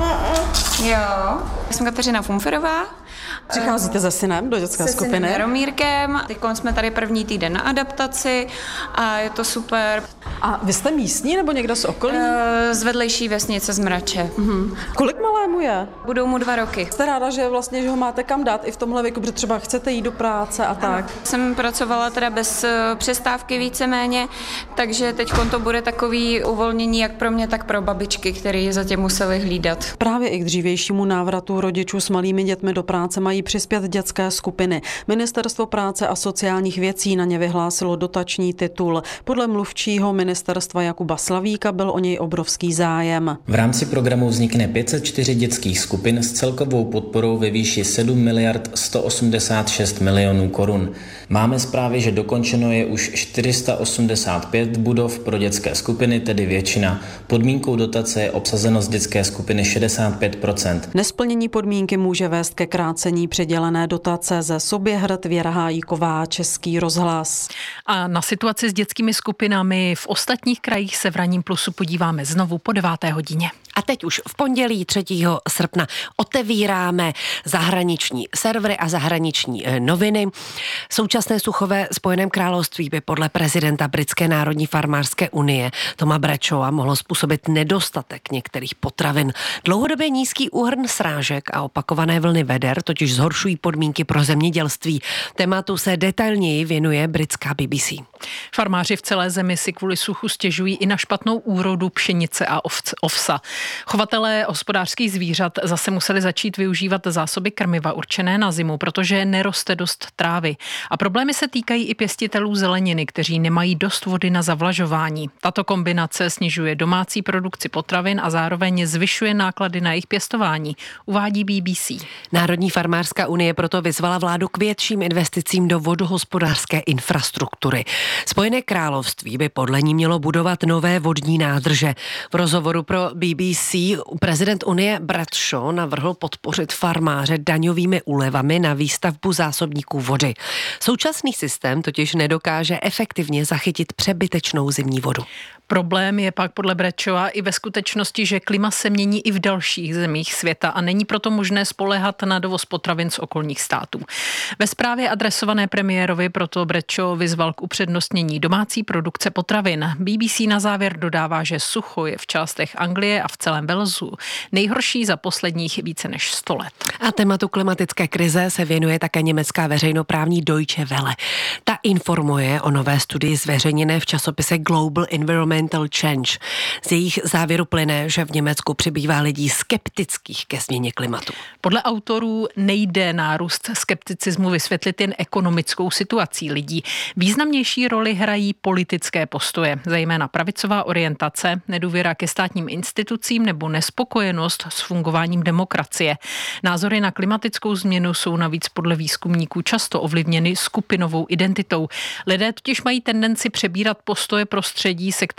Jo. Jsem Kateřina Fumferová. Přicházíte se synem do dětské se skupiny? Se synem Jaromírkem. Teď jsme tady první týden na adaptaci a je to super. A vy jste místní nebo někdo z okolí? Z vedlejší vesnice z Mrače. Mhm. Kolik malému je? Budou mu dva roky. Jste ráda, že vlastně, že ho máte kam dát i v tomhle věku, protože třeba chcete jít do práce a tak? Ano. Jsem pracovala teda bez přestávky víceméně, takže teď to bude takový uvolnění jak pro mě, tak pro babičky, které zatím museli hlídat. Právě i k dřívějšímu návratu rodičů s malými dětmi do práce mají přispět dětské skupiny. Ministerstvo práce a sociálních věcí na ně vyhlásilo dotační titul. Podle mluvčího ministerstva Jakuba Slavíka byl o něj obrovský zájem. V rámci programu vznikne pět set čtyři dětských skupin s celkovou podporou ve výši sedm miliard sto osmdesát šest milionů korun. Máme zprávy, že dokončeno je už čtyři sta osmdesát pět budov pro dětské skupiny, tedy většina. Podmínkou dotace je obsazenost dětské skupiny šedesát pět procent. Nesplnění podmínky může vést ke krácení přidělené dotace. Ze Soběhrad Věra Hájíková, Český rozhlas. A na situaci s dětskými skupinami v ostatních krajích se v Ranním plusu podíváme znovu po deváté hodině. A teď už v pondělí třetího srpna otevíráme zahraniční servery a zahraniční noviny. Současné sucho ve Spojeném království by podle prezidenta Britské národní farmářské unie Toma Bradshawa mohlo způsobit nedostatek některých potravin. Dlouhodobě nízký úhrn srážek a opakované vlny veder totiž zhoršují podmínky pro zemědělství. Tématu se detailněji věnuje britská B B C. Farmáři v celé zemi si kvůli suchu stěžují i na špatnou úrodu pšenice a ovsa. Chovatelé hospodářských zvířat zase museli začít využívat zásoby krmiva určené na zimu, protože neroste dost trávy. A problémy se týkají i pěstitelů zeleniny, kteří nemají dost vody na zavlažování. Tato kombinace snižuje domácí produkci potravin a zároveň zvyšuje náklady na jejich pěstování, uvádí B B C. Národní farmářská unie proto vyzvala vládu k větším investicím do vodohospodářské infrastruktury. Spojené království by podle ní mělo budovat nové vodní nádrže. V rozhovoru pro B B C prezident unie Bradshaw navrhl podpořit farmáře daňovými úlevami na výstavbu zásobníků vody. Současný systém totiž nedokáže efektivně zachytit přebytečnou zimní vodu. Problém je pak podle Bradshawa i ve skutečnosti, že klima se mění i v dalších zemích světa a není proto možné spoléhat na dovoz potravin z okolních států. Ve zprávě adresované premiérovi proto Bradshaw vyzval k upřednostnění domácí produkce potravin. B B C na závěr dodává, že sucho je v částech Anglie a v celém Walesu nejhorší za posledních více než sto let. A tématu klimatické krize se věnuje také německá veřejnoprávní Deutsche Welle. Ta informuje o nové studii zveřejněné v časopise Global Environment Change. Z jejich závěru plyne, že v Německu přibývá lidí skeptických ke změně klimatu. Podle autorů nejde nárůst skepticismu vysvětlit jen ekonomickou situací lidí. Významnější roli hrají politické postoje, zejména pravicová orientace, nedůvěra ke státním institucím nebo nespokojenost s fungováním demokracie. Názory na klimatickou změnu jsou navíc podle výzkumníků často ovlivněny skupinovou identitou. Lidé totiž mají tendenci přebírat postoje prostředí, se kterým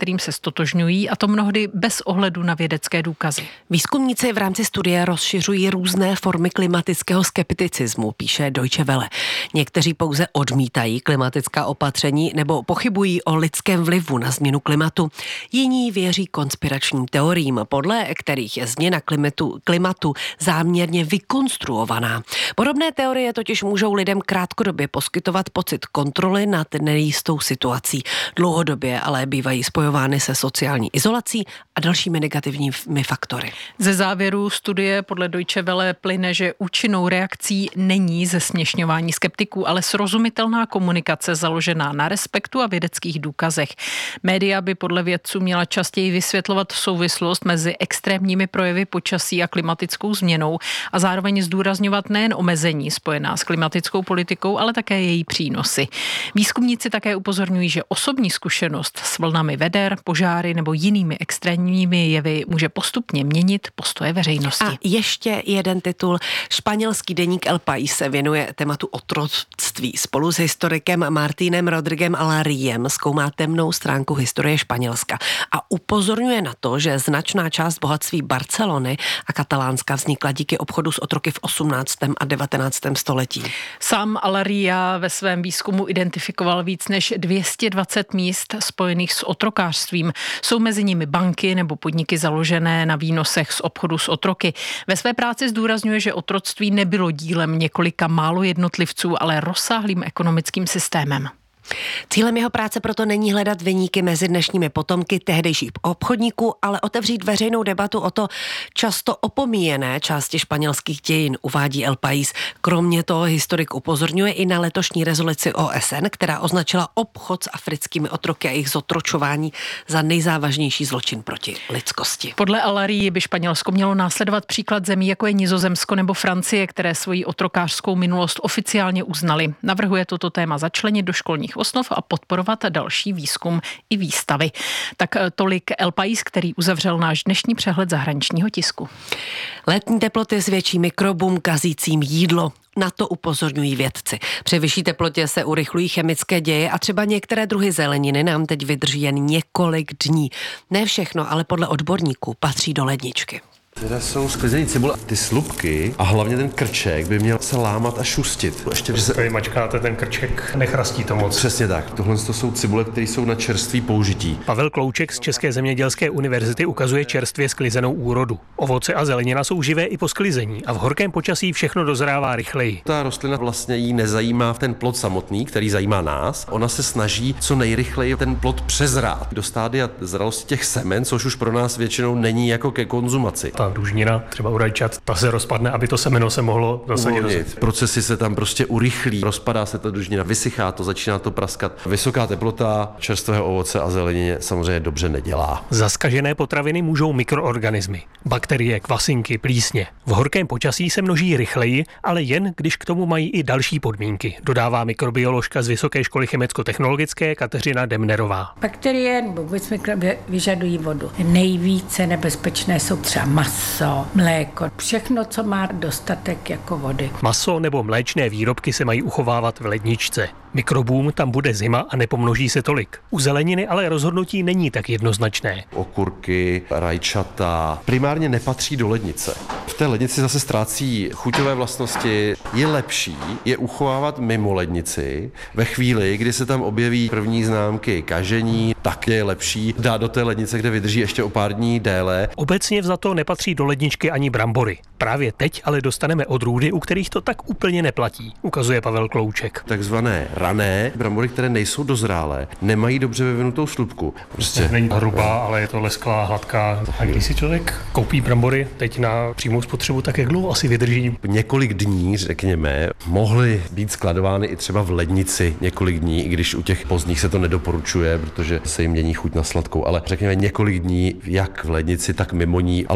kterým se stotožňují, a to mnohdy bez ohledu na vědecké důkazy. Výzkumníci v rámci studie rozšiřují různé formy klimatického skepticismu, píše Deutsche Welle. Někteří pouze odmítají klimatická opatření nebo pochybují o lidském vlivu na změnu klimatu. Jiní věří konspiračním teoriím, podle kterých je změna klimatu, klimatu záměrně vykonstruovaná. Podobné teorie totiž můžou lidem krátkodobě poskytovat pocit kontroly nad nejistou situací. Dlouhodobě ale bývají spojovány se sociální izolací a dalšími negativními faktory. Ze závěru studie podle Deutsche Welle plyne, že účinnou reakcí není zesměšňování skeptiků, ale srozumitelná komunikace založená na respektu a vědeckých důkazech. Média by podle vědců měla častěji vysvětlovat souvislost mezi extrémními projevy počasí a klimatickou změnou a zároveň zdůrazňovat nejen omezení spojená s klimatickou politikou, ale také její přínosy. Výzkumníci také upozorňují, že osobní zkušenost s vlnami veder, požáry nebo jinými extrémními jevy může postupně měnit postoje veřejnosti. A ještě jeden titul. Španělský deník El País se věnuje tématu otroctví. Spolu s historikem Martinem Rodriguem Alariem zkoumá temnou stránku historie Španělska a upozorňuje na to, že značná část bohatství Barcelony a Katalánska vznikla díky obchodu s otroky v osmnáctém a devatenáctém století. Sám Alaria ve svém výzkumu identifikoval víc než dvě stě dvacet míst spojených s otrokářstvím. Jsou mezi nimi banky nebo podniky založené na výnosech z obchodu s otroky. Ve své práci zdůrazňuje, že otroctví nebylo dílem několika málo jednotlivců, ale rozsáhlým ekonomickým systémem. Cílem jeho práce proto není hledat viníky mezi dnešními potomky tehdejších obchodníků, ale otevřít veřejnou debatu o to často opomíjené části španělských dějin, uvádí El País. Kromě toho historik upozorňuje i na letošní rezoluci O S N, která označila obchod s africkými otroky a jejich zotročování za nejzávažnější zločin proti lidskosti. Podle Alarii by Španělsko mělo následovat příklad zemí, jako je Nizozemsko nebo Francie, které svoji otrokářskou minulost oficiálně uznali. Navrhuje toto téma začlenit do školních osnov a podporovat další výzkum i výstavy. Tak tolik El País, který uzavřel náš dnešní přehled zahraničního tisku. Letní teploty s větší mikrobům kazícím jídlo. Na to upozorňují vědci. Při vyšší teplotě se urychlují chemické děje a třeba některé druhy zeleniny nám teď vydrží jen několik dní. Ne všechno, ale podle odborníků patří do ledničky. Teda jsou sklizený cibule. Ty slupky a hlavně ten krček by měl se lámat a šustit. Ještě když se tady mačkáte, ten krček nechrastí to moc. Přesně tak. Tohle to jsou cibule, které jsou na čerstvý použití. Pavel Klouček z České zemědělské univerzity ukazuje čerstvě sklizenou úrodu. Ovoce a zelenina jsou živé i po sklizení a v horkém počasí všechno dozrává rychleji. Ta rostlina vlastně jí nezajímá ten plod samotný, který zajímá nás. Ona se snaží co nejrychleji ten plod přezrát do stádia zralosti těch semen, což už pro nás většinou není jako ke konzumaci. Ta dužnina, třeba u rajčat, ta se rozpadne, aby to semeno se mohlo zasadit. Procesy se tam prostě urychlí, rozpadá se ta dužnina, vysychá to, začíná to praskat. Vysoká teplota čerstvého ovoce a zelenině samozřejmě dobře nedělá. Zaskažené potraviny můžou mikroorganismy, bakterie, kvasinky, plísně. V horkém počasí se množí rychleji, ale jen když k tomu mají i další podmínky, dodává mikrobioložka z Vysoké školy chemicko-technologické Kateřina Demnerová. Bakterie nebo vůbec mikroby vyžadují vodu. Nejvíce nebezpečné jsou třeba maso, mléko, všechno, co má dostatek jako vody. Maso nebo mléčné výrobky se mají uchovávat v ledničce. Mikrobům tam bude zima a nepomnoží se tolik. U zeleniny ale rozhodnutí není tak jednoznačné. Okurky, rajčata primárně nepatří do lednice. V té lednici zase ztrácí chuťové vlastnosti. Je lepší je uchovávat mimo lednici. Ve chvíli, kdy se tam objeví první známky kažení, tak je lepší dát do té lednice, kde vydrží ještě o pár dní déle. Obecně vzato nepatří do ledničky ani brambory. Právě teď ale dostaneme odrůdy, u kterých to tak úplně neplatí, ukazuje Pavel Klouček. Takzvané rané brambory, které nejsou dozrálé, nemají dobře vyvinutou slupku. Prostě není hrubá, ale je to lesklá, hladká. A když si člověk koupí brambory teď na přímou spotřebu, tak jak dlouho asi vydrží? Několik dní, řekněme, mohly být skladovány i třeba v lednici několik dní, i když u těch pozdních se to nedoporučuje, protože se jim mění chuť na sladkou, ale řekněme několik dní jak v lednici, tak mimo ní, ale ne dlouho.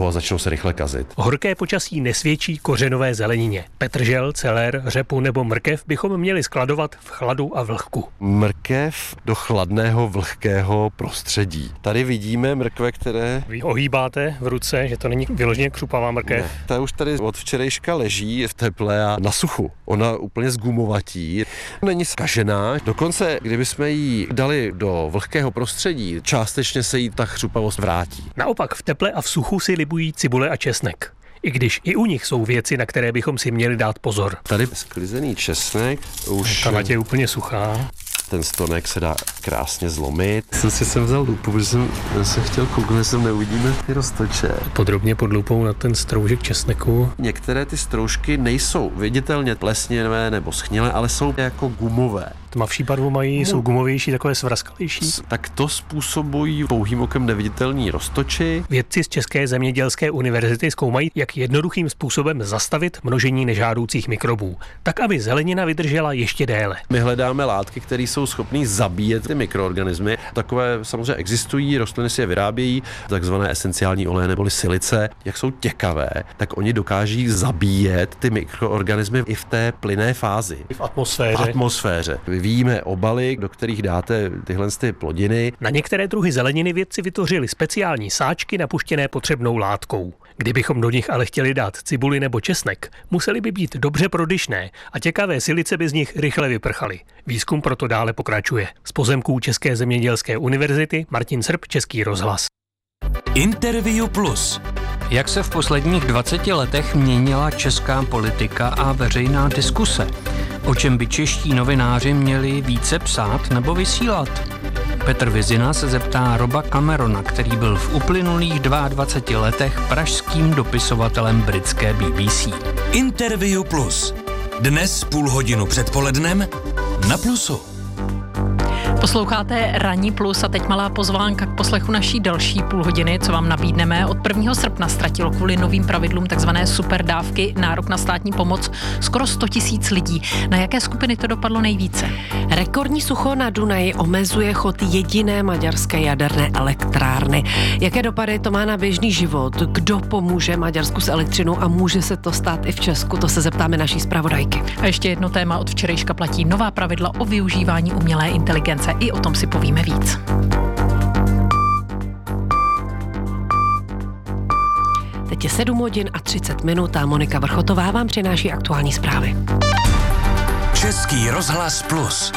dlouho a začnou se rychle kazit. Horké počasí nesvědčí kořenové zelenině. Petržel, celer, řepu nebo mrkev bychom měli skladovat v chladu a vlhku. Mrkev do chladného, vlhkého prostředí. Tady vidíme mrkve, které... Vy ohýbáte v ruce, že to není vyloženě křupavá mrkev. Ne, ta už tady od včerejška leží v teple a na suchu. Ona úplně zgumovatí. Není zkažená. Dokonce, kdybychom ji dali do vlhkého prostředí, částečně se jí ta chřupavost vrátí. Naopak v teple a v suchu si libují cibule a česnek. I když i u nich jsou věci, na které bychom si měli dát pozor. Tady sklizený česnek už... Ta latě je úplně suchá. Ten stonek se dá krásně zlomit. Jsem si sem vzal lupu, protože jsem, jsem chtěl kouknout, jestli neuvidíme ty roztoče. Podrobně pod lupou na ten stroužek česneku. Některé ty stroužky nejsou viditelně plesnivé nebo schnilé, ale jsou jako gumové. Tmavší barvu mají, no. Jsou gumovější, takové svrazkalejší. Tak to způsobují pouhým okem neviditelní roztoči. Vědci z České zemědělské univerzity zkoumají, jak jednoduchým způsobem zastavit množení nežádoucích mikrobů, tak aby zelenina vydržela ještě déle. My hledáme látky, které jsou schopné zabíjet ty mikroorganismy. Takové samozřejmě existují, rostliny si je vyrábějí, takzvané esenciální oleje neboli silice. Jak jsou těkavé, tak oni dokáží zabíjet ty mikroorganismy i v té plynné fázi. V atmosféře. V atmosféře. Vyvíjíme obaly, do kterých dáte tyhle ty plodiny. Na některé druhy zeleniny vědci vytvořili speciální sáčky napuštěné potřebnou látkou. Kdybychom do nich ale chtěli dát cibuli nebo česnek, museli by být dobře prodyšné a těkavé silice by z nich rychle vyprchaly. Výzkum proto dále pokračuje. Z pozemků České zemědělské univerzity Martin Srb, Český rozhlas. Interview Plus. Jak se v posledních dvaceti letech měnila česká politika a veřejná diskuse? O čem by čeští novináři měli více psát nebo vysílat? Petr Vizina se zeptá Roba Camerona, který byl v uplynulých dvaceti dvou letech pražským dopisovatelem britské B B C. Interview Plus. Dnes půl hodinu předpolednem na Plusu. Posloucháte Ranní plus a teď malá pozvánka k poslechu naší další půl hodiny, co vám nabídneme. Od prvního srpna ztratilo kvůli novým pravidlům takzvané superdávky nárok na státní pomoc skoro sto tisíc lidí. Na jaké skupiny to dopadlo nejvíce? Rekordní sucho na Dunaji omezuje chod jediné maďarské jaderné elektrárny. Jaké dopady to má na běžný život? Kdo pomůže Maďarsku s elektřinou a může se to stát i v Česku? To se zeptáme naší zpravodajky. A ještě jedno téma od včerejška platí nová pravidla o využívání umělé inteligence. I o tom si povíme víc. Teď je sedm hodin a třicet minut a Monika Vrchotová vám přináší aktuální zprávy. Český rozhlas Plus.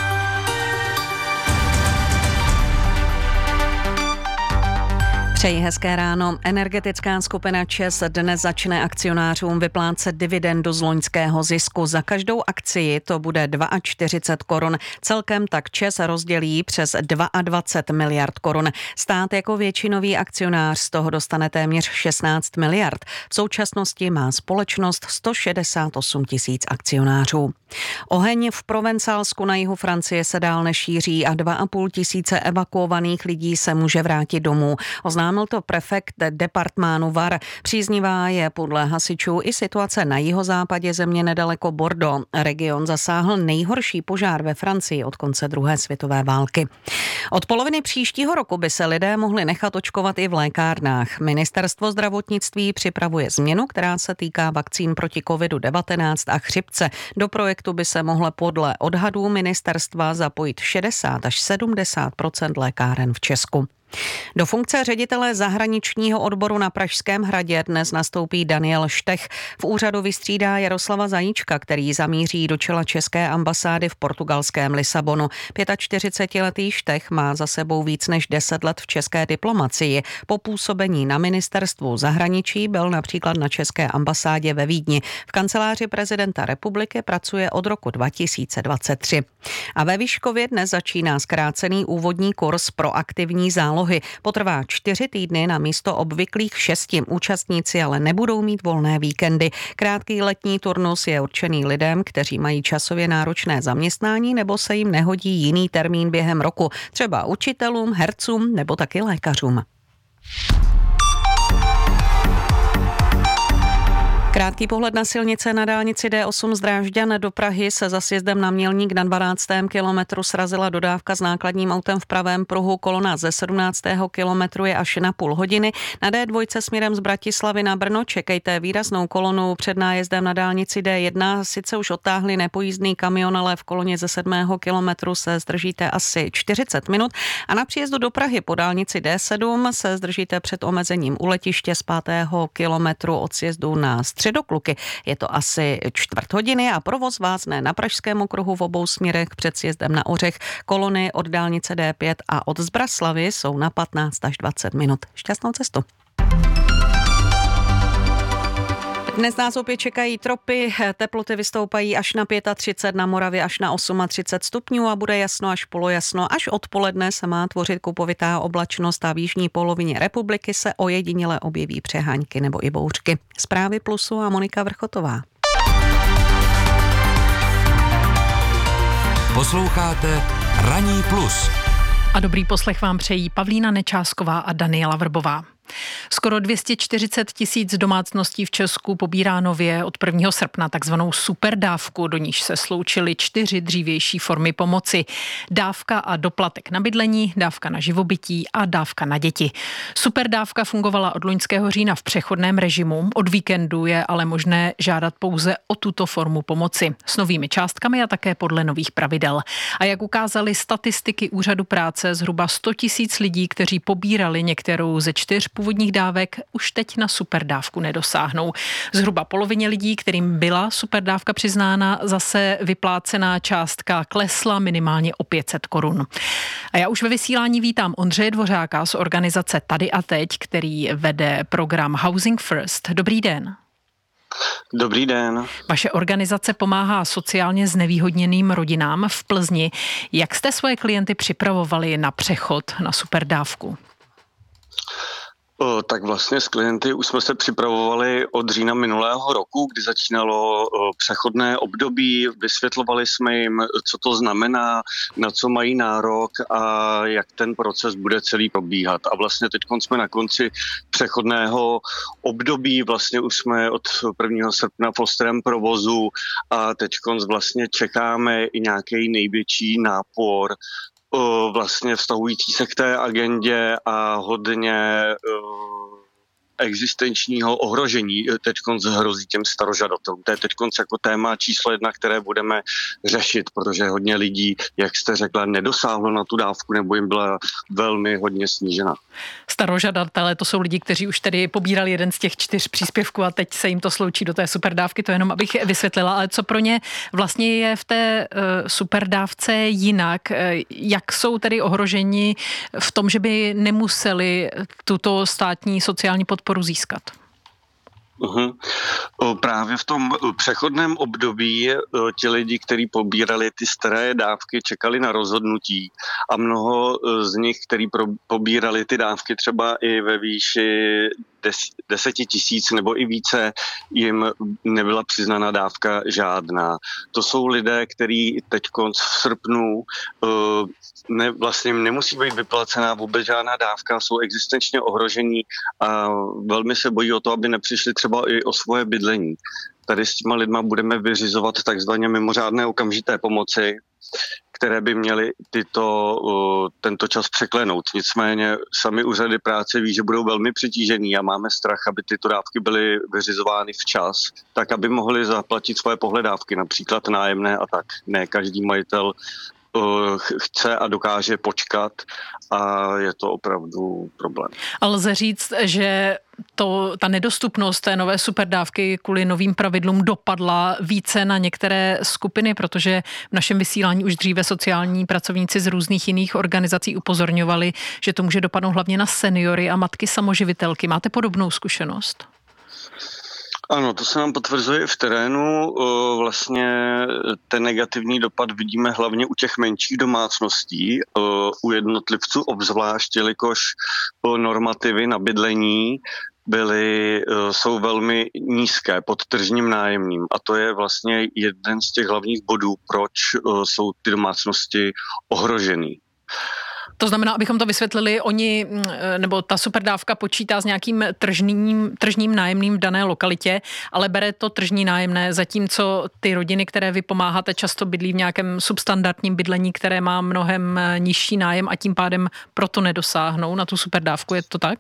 Přeji hezké ráno. Energetická skupina ČEZ dnes začne akcionářům vyplácet dividendu z loňského zisku. Za každou akcii to bude čtyřicet dva korun. Celkem tak ČEZ rozdělí přes dvacet dva miliard korun. Stát jako většinový akcionář z toho dostane téměř šestnáct miliard. V současnosti má společnost sto šedesát osm tisíc akcionářů. Oheň v Provencálsku na jihu Francie se dál nešíří a dva a půl tisíce evakuovaných lidí se může vrátit domů. Oznámil to prefekt departmánu Var. Příznivá je podle hasičů i situace na jihozápadě země nedaleko Bordeaux. Region zasáhl nejhorší požár ve Francii od konce druhé světové války. Od poloviny příštího roku by se lidé mohli nechat očkovat i v lékárnách. Ministerstvo zdravotnictví připravuje změnu, která se týká vakcín proti kovidu devatenáct a chřipce. Do projektu by se mohlo podle odhadů ministerstva zapojit šedesát až sedmdesát procent lékáren v Česku. Do funkce ředitele zahraničního odboru na Pražském hradě dnes nastoupí Daniel Štech. V úřadu vystřídá Jaroslava Zajíčka, který zamíří do čela české ambasády v portugalském Lisabonu. čtyřicetiletý Štech má za sebou víc než deset let v české diplomacii. Po působení na ministerstvu zahraničí byl například na české ambasádě ve Vídni. V kanceláři prezidenta republiky pracuje od roku dva tisíce dvacet tři. A ve Vyškově dnes začíná zkrácený úvodní kurz pro aktivní zálohy. Potrvá čtyři týdny na místo obvyklých šesti. Účastníci ale nebudou mít volné víkendy. Krátký letní turnus je určený lidem, kteří mají časově náročné zaměstnání nebo se jim nehodí jiný termín během roku. Třeba učitelům, hercům nebo taky lékařům. Krátký pohled na silnice. Na dálnici D osm z Drážďan do Prahy se za sjezdem na Mělník na dvanáctém kilometru srazila dodávka s nákladním autem v pravém pruhu. Kolona ze sedmnáctého kilometru je až na půl hodiny. Na D dva směrem z Bratislavy na Brno čekejte výraznou kolonu. Před nájezdem na dálnici D jedna sice už odtáhli nepojízdný kamion, ale v koloně ze sedmého kilometru se zdržíte asi čtyřicet minut. A na příjezdu do Prahy po dálnici D sedm se zdržíte před omezením u letiště z pátého kilometru od sjezdu na Středokluky. Je to asi čtvrt hodiny a provoz vázne na Pražském okruhu v obou směrech před sjezdem na Ořech. Kolony od dálnice D pět a od Zbraslavy jsou na patnáct až dvacet minut. Šťastnou cestu. Dnes nás opět čekají tropy, teploty vystoupají až na třicet pět, na Moravě až na třicet osm stupňů a bude jasno až polojasno. Až odpoledne se má tvořit kupovitá oblačnost a v jižní polovině republiky se ojediněle objeví přeháňky nebo i bouřky. Zprávy Plusu a Monika Vrchotová. Posloucháte Ranní plus. A dobrý poslech vám přejí Pavlína Nečásková a Daniela Vrbová. Skoro dvě stě čtyřicet tisíc domácností v Česku pobírá nově od prvního srpna takzvanou superdávku, do níž se sloučily čtyři dřívější formy pomoci. Dávka a doplatek na bydlení, dávka na živobytí a dávka na děti. Superdávka fungovala od loňského října v přechodném režimu, od víkendu je ale možné žádat pouze o tuto formu pomoci. S novými částkami a také podle nových pravidel. A jak ukázaly statistiky Úřadu práce, zhruba sto tisíc lidí, kteří pobírali některou ze čtyř původních dávek, už teď na superdávku nedosáhnou. Zhruba polovině lidí, kterým byla superdávka přiznána, zase vyplácená částka klesla minimálně o pět set korun. A já už ve vysílání vítám Ondřeje Dvořáka z organizace Tady a teď, který vede program Housing First. Dobrý den. Dobrý den. Vaše organizace pomáhá sociálně znevýhodněným rodinám v Plzni. Jak jste svoje klienty připravovali na přechod na superdávku? O, tak vlastně s klienty už jsme se připravovali od října minulého roku, kdy začínalo o, přechodné období. Vysvětlovali jsme jim, co to znamená, na co mají nárok a jak ten proces bude celý probíhat. A vlastně teď jsme na konci přechodného období, vlastně už jsme od prvního srpna v ostrém provozu a teď vlastně čekáme i nějaký největší nápor vlastně vztahující se k té agendě a hodně existenčního ohrožení teďkonc hrozí těm starožadatelům. To je teďkonc jako téma číslo jedna, které budeme řešit, protože hodně lidí, jak jste řekla, nedosáhlo na tu dávku nebo jim byla velmi hodně snížena. Starožadatelé, to jsou lidi, kteří už tedy pobírali jeden z těch čtyř příspěvků a teď se jim to sloučí do té superdávky, to jenom abych vysvětlila, ale co pro ně vlastně je v té uh, superdávce jinak, uh, jak jsou tedy ohroženi v tom, že by nemuseli tuto státní sociální podporu získat? Uhum. Právě v tom přechodném období ti lidi, kteří pobírali ty staré dávky, čekali na rozhodnutí a mnoho z nich, kteří pobírali ty dávky třeba i ve výši deseti tisíc nebo i více, jim nebyla přiznaná dávka žádná. To jsou lidé, kteří teď v srpnu ne, vlastně nemusí být vyplacená vůbec žádná dávka, jsou existenčně ohrožení a velmi se bojí o to, aby nepřišli třeba i o svoje bydlení. Tady s těma lidma budeme vyřizovat takzvaně mimořádné okamžité pomoci, které by měly tyto, tento čas překlenout. Nicméně sami úřady práce ví, že budou velmi přetížený a máme strach, aby tyto dávky byly vyřizovány včas, tak aby mohli zaplatit svoje pohledávky, například nájemné a tak. Ne každý majitel chce a dokáže počkat a je to opravdu problém. A lze říct, že to, ta nedostupnost té nové superdávky kvůli novým pravidlům dopadla více na některé skupiny, protože v našem vysílání už dříve sociální pracovníci z různých jiných organizací upozorňovali, že to může dopadnout hlavně na seniory a matky samoživitelky. Máte podobnou zkušenost? Ano, to se nám potvrzuje v terénu. Vlastně ten negativní dopad vidíme hlavně u těch menších domácností, u jednotlivců obzvlášť, jelikož normativy na bydlení byly, jsou velmi nízké pod tržním nájemným. A to je vlastně jeden z těch hlavních bodů, proč jsou ty domácnosti ohrožený. To znamená, abychom to vysvětlili, oni, nebo ta superdávka počítá s nějakým tržním, tržním nájemným v dané lokalitě, ale bere to tržní nájemné, zatímco ty rodiny, které vy pomáháte, často bydlí v nějakém substandardním bydlení, které má mnohem nižší nájem a tím pádem proto nedosáhnou na tu superdávku. Je to tak?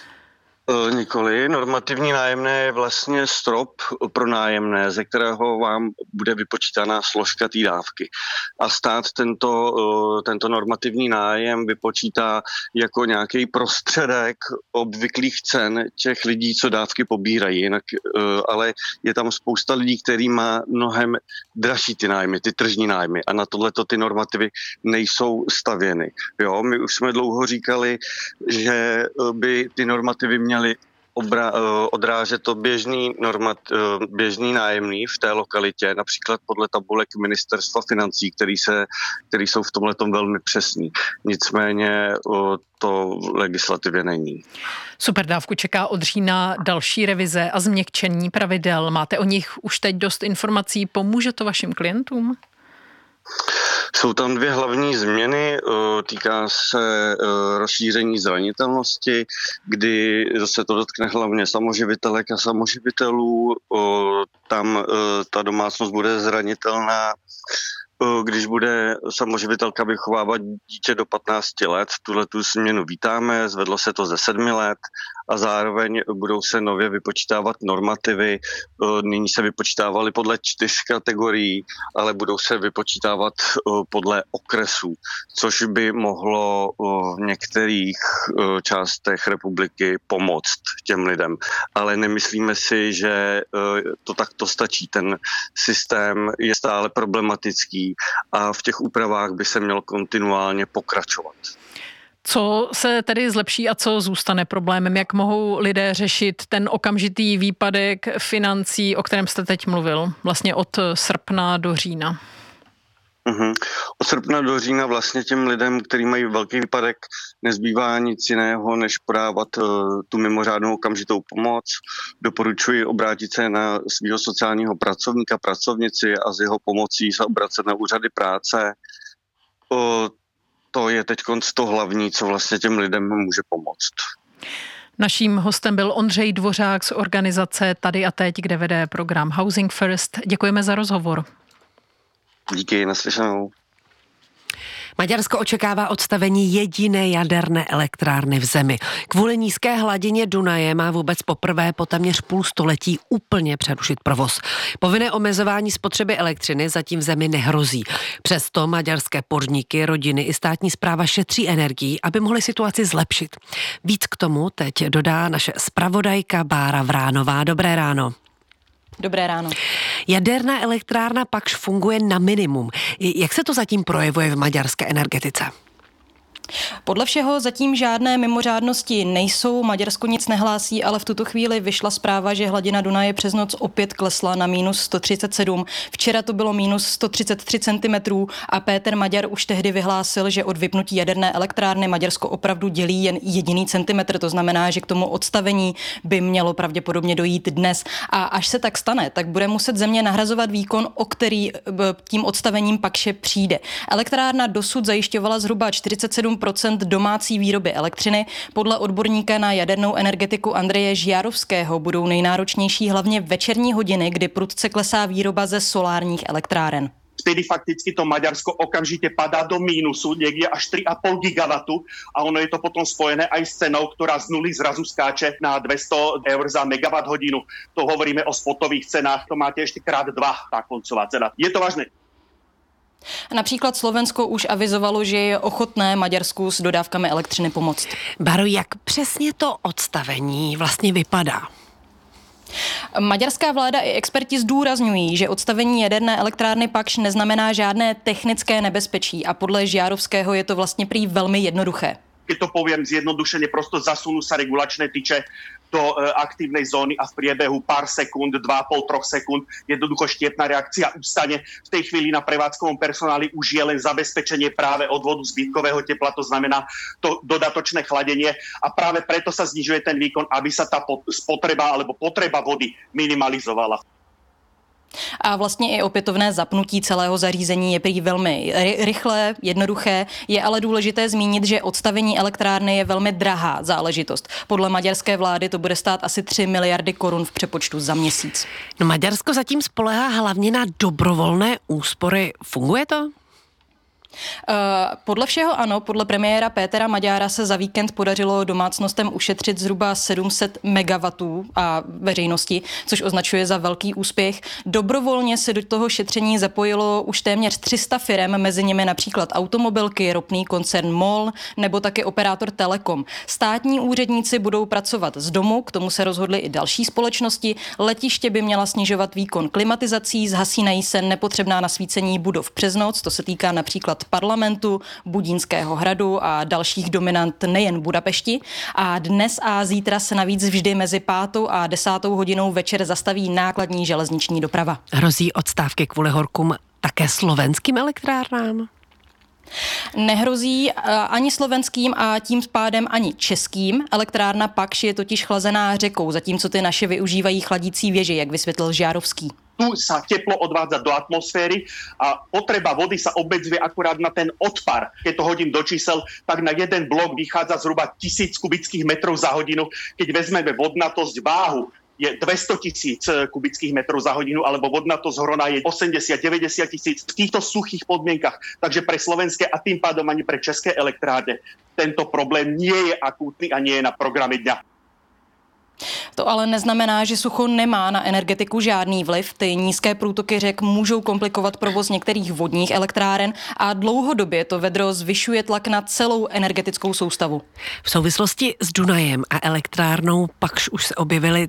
Nikoli. Normativní nájemné je vlastně strop pro nájemné, ze kterého vám bude vypočítaná složka té dávky. A stát tento, tento normativní nájem vypočítá jako nějaký prostředek obvyklých cen těch lidí, co dávky pobírají. Jinak, ale je tam spousta lidí, který má mnohem dražší ty nájmy, ty tržní nájmy. A na tohleto ty normativy nejsou stavěny. Jo, my už jsme dlouho říkali, že by ty normativy měly Obra, odrážet to běžný, normat, běžný nájemný v té lokalitě, například podle tabulek Ministerstva financí, který, se, který jsou v tomhletom velmi přesní. Nicméně to v legislativě není. Superdávku čeká od října další revize a změkčení pravidel. Máte o nich už teď dost informací? Pomůže to vašim klientům? Jsou tam dvě hlavní změny, týká se rozšíření zranitelnosti, kdy se to dotkne hlavně samoživitelek a samoživitelů. Tam ta domácnost bude zranitelná, když bude samoživitelka vychovávat dítě do patnácti let. Tuhle tu změnu vítáme, zvedlo se to ze sedmi let a zároveň budou se nově vypočítávat normativy. Nyní se vypočítávaly podle čtyř kategorií, ale budou se vypočítávat podle okresů, což by mohlo v některých částech republiky pomoct těm lidem. Ale nemyslíme si, že to takto stačí. Ten systém je stále problematický a v těch úpravách by se mělo kontinuálně pokračovat. Co se tedy zlepší a co zůstane problémem? Jak mohou lidé řešit ten okamžitý výpadek financí, o kterém jste teď mluvil, vlastně od srpna do října? Uhum. Od srpna do října vlastně těm lidem, kteří mají velký výpadek, nezbývá nic jiného, než podávat uh, tu mimořádnou okamžitou pomoc. Doporučuji obrátit se na svého sociálního pracovníka, pracovnici a s jeho pomocí se obracet na úřady práce. Uh, to je teď to hlavní, co vlastně těm lidem může pomoct. Naším hostem byl Ondřej Dvořák z organizace Tady a teď, kde vede program Housing First. Děkujeme za rozhovor. Díky, naslyšenou. Maďarsko očekává odstavení jediné jaderné elektrárny v zemi. Kvůli nízké hladině Dunaje má vůbec poprvé po téměř půl století úplně přerušit provoz. Povinné omezování spotřeby elektřiny zatím v zemi nehrozí. Přesto maďarské podniky, rodiny i státní správa šetří energii, aby mohly situaci zlepšit. Víc k tomu teď dodá naše zpravodajka Bára Vránová. Dobré ráno. Dobré ráno. Jaderná elektrárna pakž funguje na minimum. Jak se to zatím projevuje v maďarské energetice? Podle všeho zatím žádné mimořádnosti nejsou, Maďarsko nic nehlásí, ale v tuto chvíli vyšla zpráva, že hladina Dunaje přes noc opět klesla na mínus sto třicet sedm. Včera to bylo mínus sto třicet tři centimetrů a Péter Maďar už tehdy vyhlásil, že od vypnutí jaderné elektrárny Maďarsko opravdu dělí jen jediný centimetr. To znamená, že k tomu odstavení by mělo pravděpodobně dojít dnes. A až se tak stane, tak bude muset země nahrazovat výkon, o který tím odstavením pakše přijde. Elektrárna dosud zajišťovala zhruba čtyřicet sedm procent domácí výroby elektřiny. Podle odborníka na jadernou energetiku Andreje Žiarovského budou nejnáročnější hlavně večerní hodiny, kdy prudce klesá výroba ze solárních elektráren. Vtedy fakticky to Maďarsko okamžite padá do mínusu, niekde až tri a pol gigawatu a ono je to potom spojené aj s cenou, ktorá z nuly zrazu skáče na dvesto eur za megawatt hodinu. To hovoríme o spotových cenách, to máte ešte krát dva, tá koncová cena. Je to vážne. Například Slovensko už avizovalo, že je ochotné Maďarsku s dodávkami elektřiny pomoct. Baro, jak přesně to odstavení vlastně vypadá? Maďarská vláda i experti zdůrazňují, že odstavení jaderné elektrárny pakž neznamená žádné technické nebezpečí a podle Žiarovského je to vlastně prý velmi jednoduché. Keď to poviem zjednodušene, prosto zasunú sa regulačné tyče do e, aktívnej zóny a v priebehu pár sekúnd, dva a pol, troch sekúnd, jednoducho štiepná reakcia ustane. V tej chvíli na prevádzkovom personáli už je len zabezpečenie práve odvodu zbytkového tepla, to znamená to dodatočné chladenie a práve preto sa znižuje ten výkon, aby sa tá spotreba alebo potreba vody minimalizovala. A vlastně i opětovné zapnutí celého zařízení je prý velmi rychlé, jednoduché. Je ale důležité zmínit, že odstavení elektrárny je velmi drahá záležitost. Podle maďarské vlády to bude stát asi tři miliardy korun v přepočtu za měsíc. No, Maďarsko zatím spoléhá hlavně na dobrovolné úspory. Funguje to? Uh, podle všeho ano, podle premiéra Pétera Maďára se za víkend podařilo domácnostem ušetřit zhruba sedm set megawattů a veřejnosti, což označuje za velký úspěch. Dobrovolně se do toho šetření zapojilo už téměř tři sta firem, mezi nimi například automobilky, ropný koncern MOL nebo taky operátor Telekom. Státní úředníci budou pracovat z domu, k tomu se rozhodly i další společnosti. Letiště by měla snižovat výkon klimatizací, zhasínají se nepotřebná nasvícení budov přes noc, to se týká například parlamentu, Budínského hradu a dalších dominant nejen Budapešti. A dnes a zítra se navíc vždy mezi pátou a desátou hodinou večer zastaví nákladní železniční doprava. Hrozí odstávky kvůli horkům také slovenským elektrárnám? Nehrozí ani slovenským a tím pádem ani českým. Elektrárna Pakš je totiž chlazená řekou, zatímco ty naše využívají chladící věže, jak vysvětlil Žiarovský. Tu sa teplo odvádza do atmosféry a potreba vody sa obmedzuje akurát na ten odpar. Keď to hodím do čísel, tak na jeden blok vychádza zhruba tisíc kubických metrov za hodinu. Keď vezmeme vodnatosť váhu, je dvesto tisíc kubických metrov za hodinu, alebo vodnatosť hrona je osemdesiat deväťdesiat tisíc v týchto suchých podmienkach. Takže pre slovenské a tým pádom ani pre české elektrárne tento problém nie je akútny a nie je na programe dňa. To ale neznamená, že sucho nemá na energetiku žádný vliv. Ty nízké průtoky řek můžou komplikovat provoz některých vodních elektráren a dlouhodobě to vedro zvyšuje tlak na celou energetickou soustavu. V souvislosti s Dunajem a elektrárnou Pakš už se objevily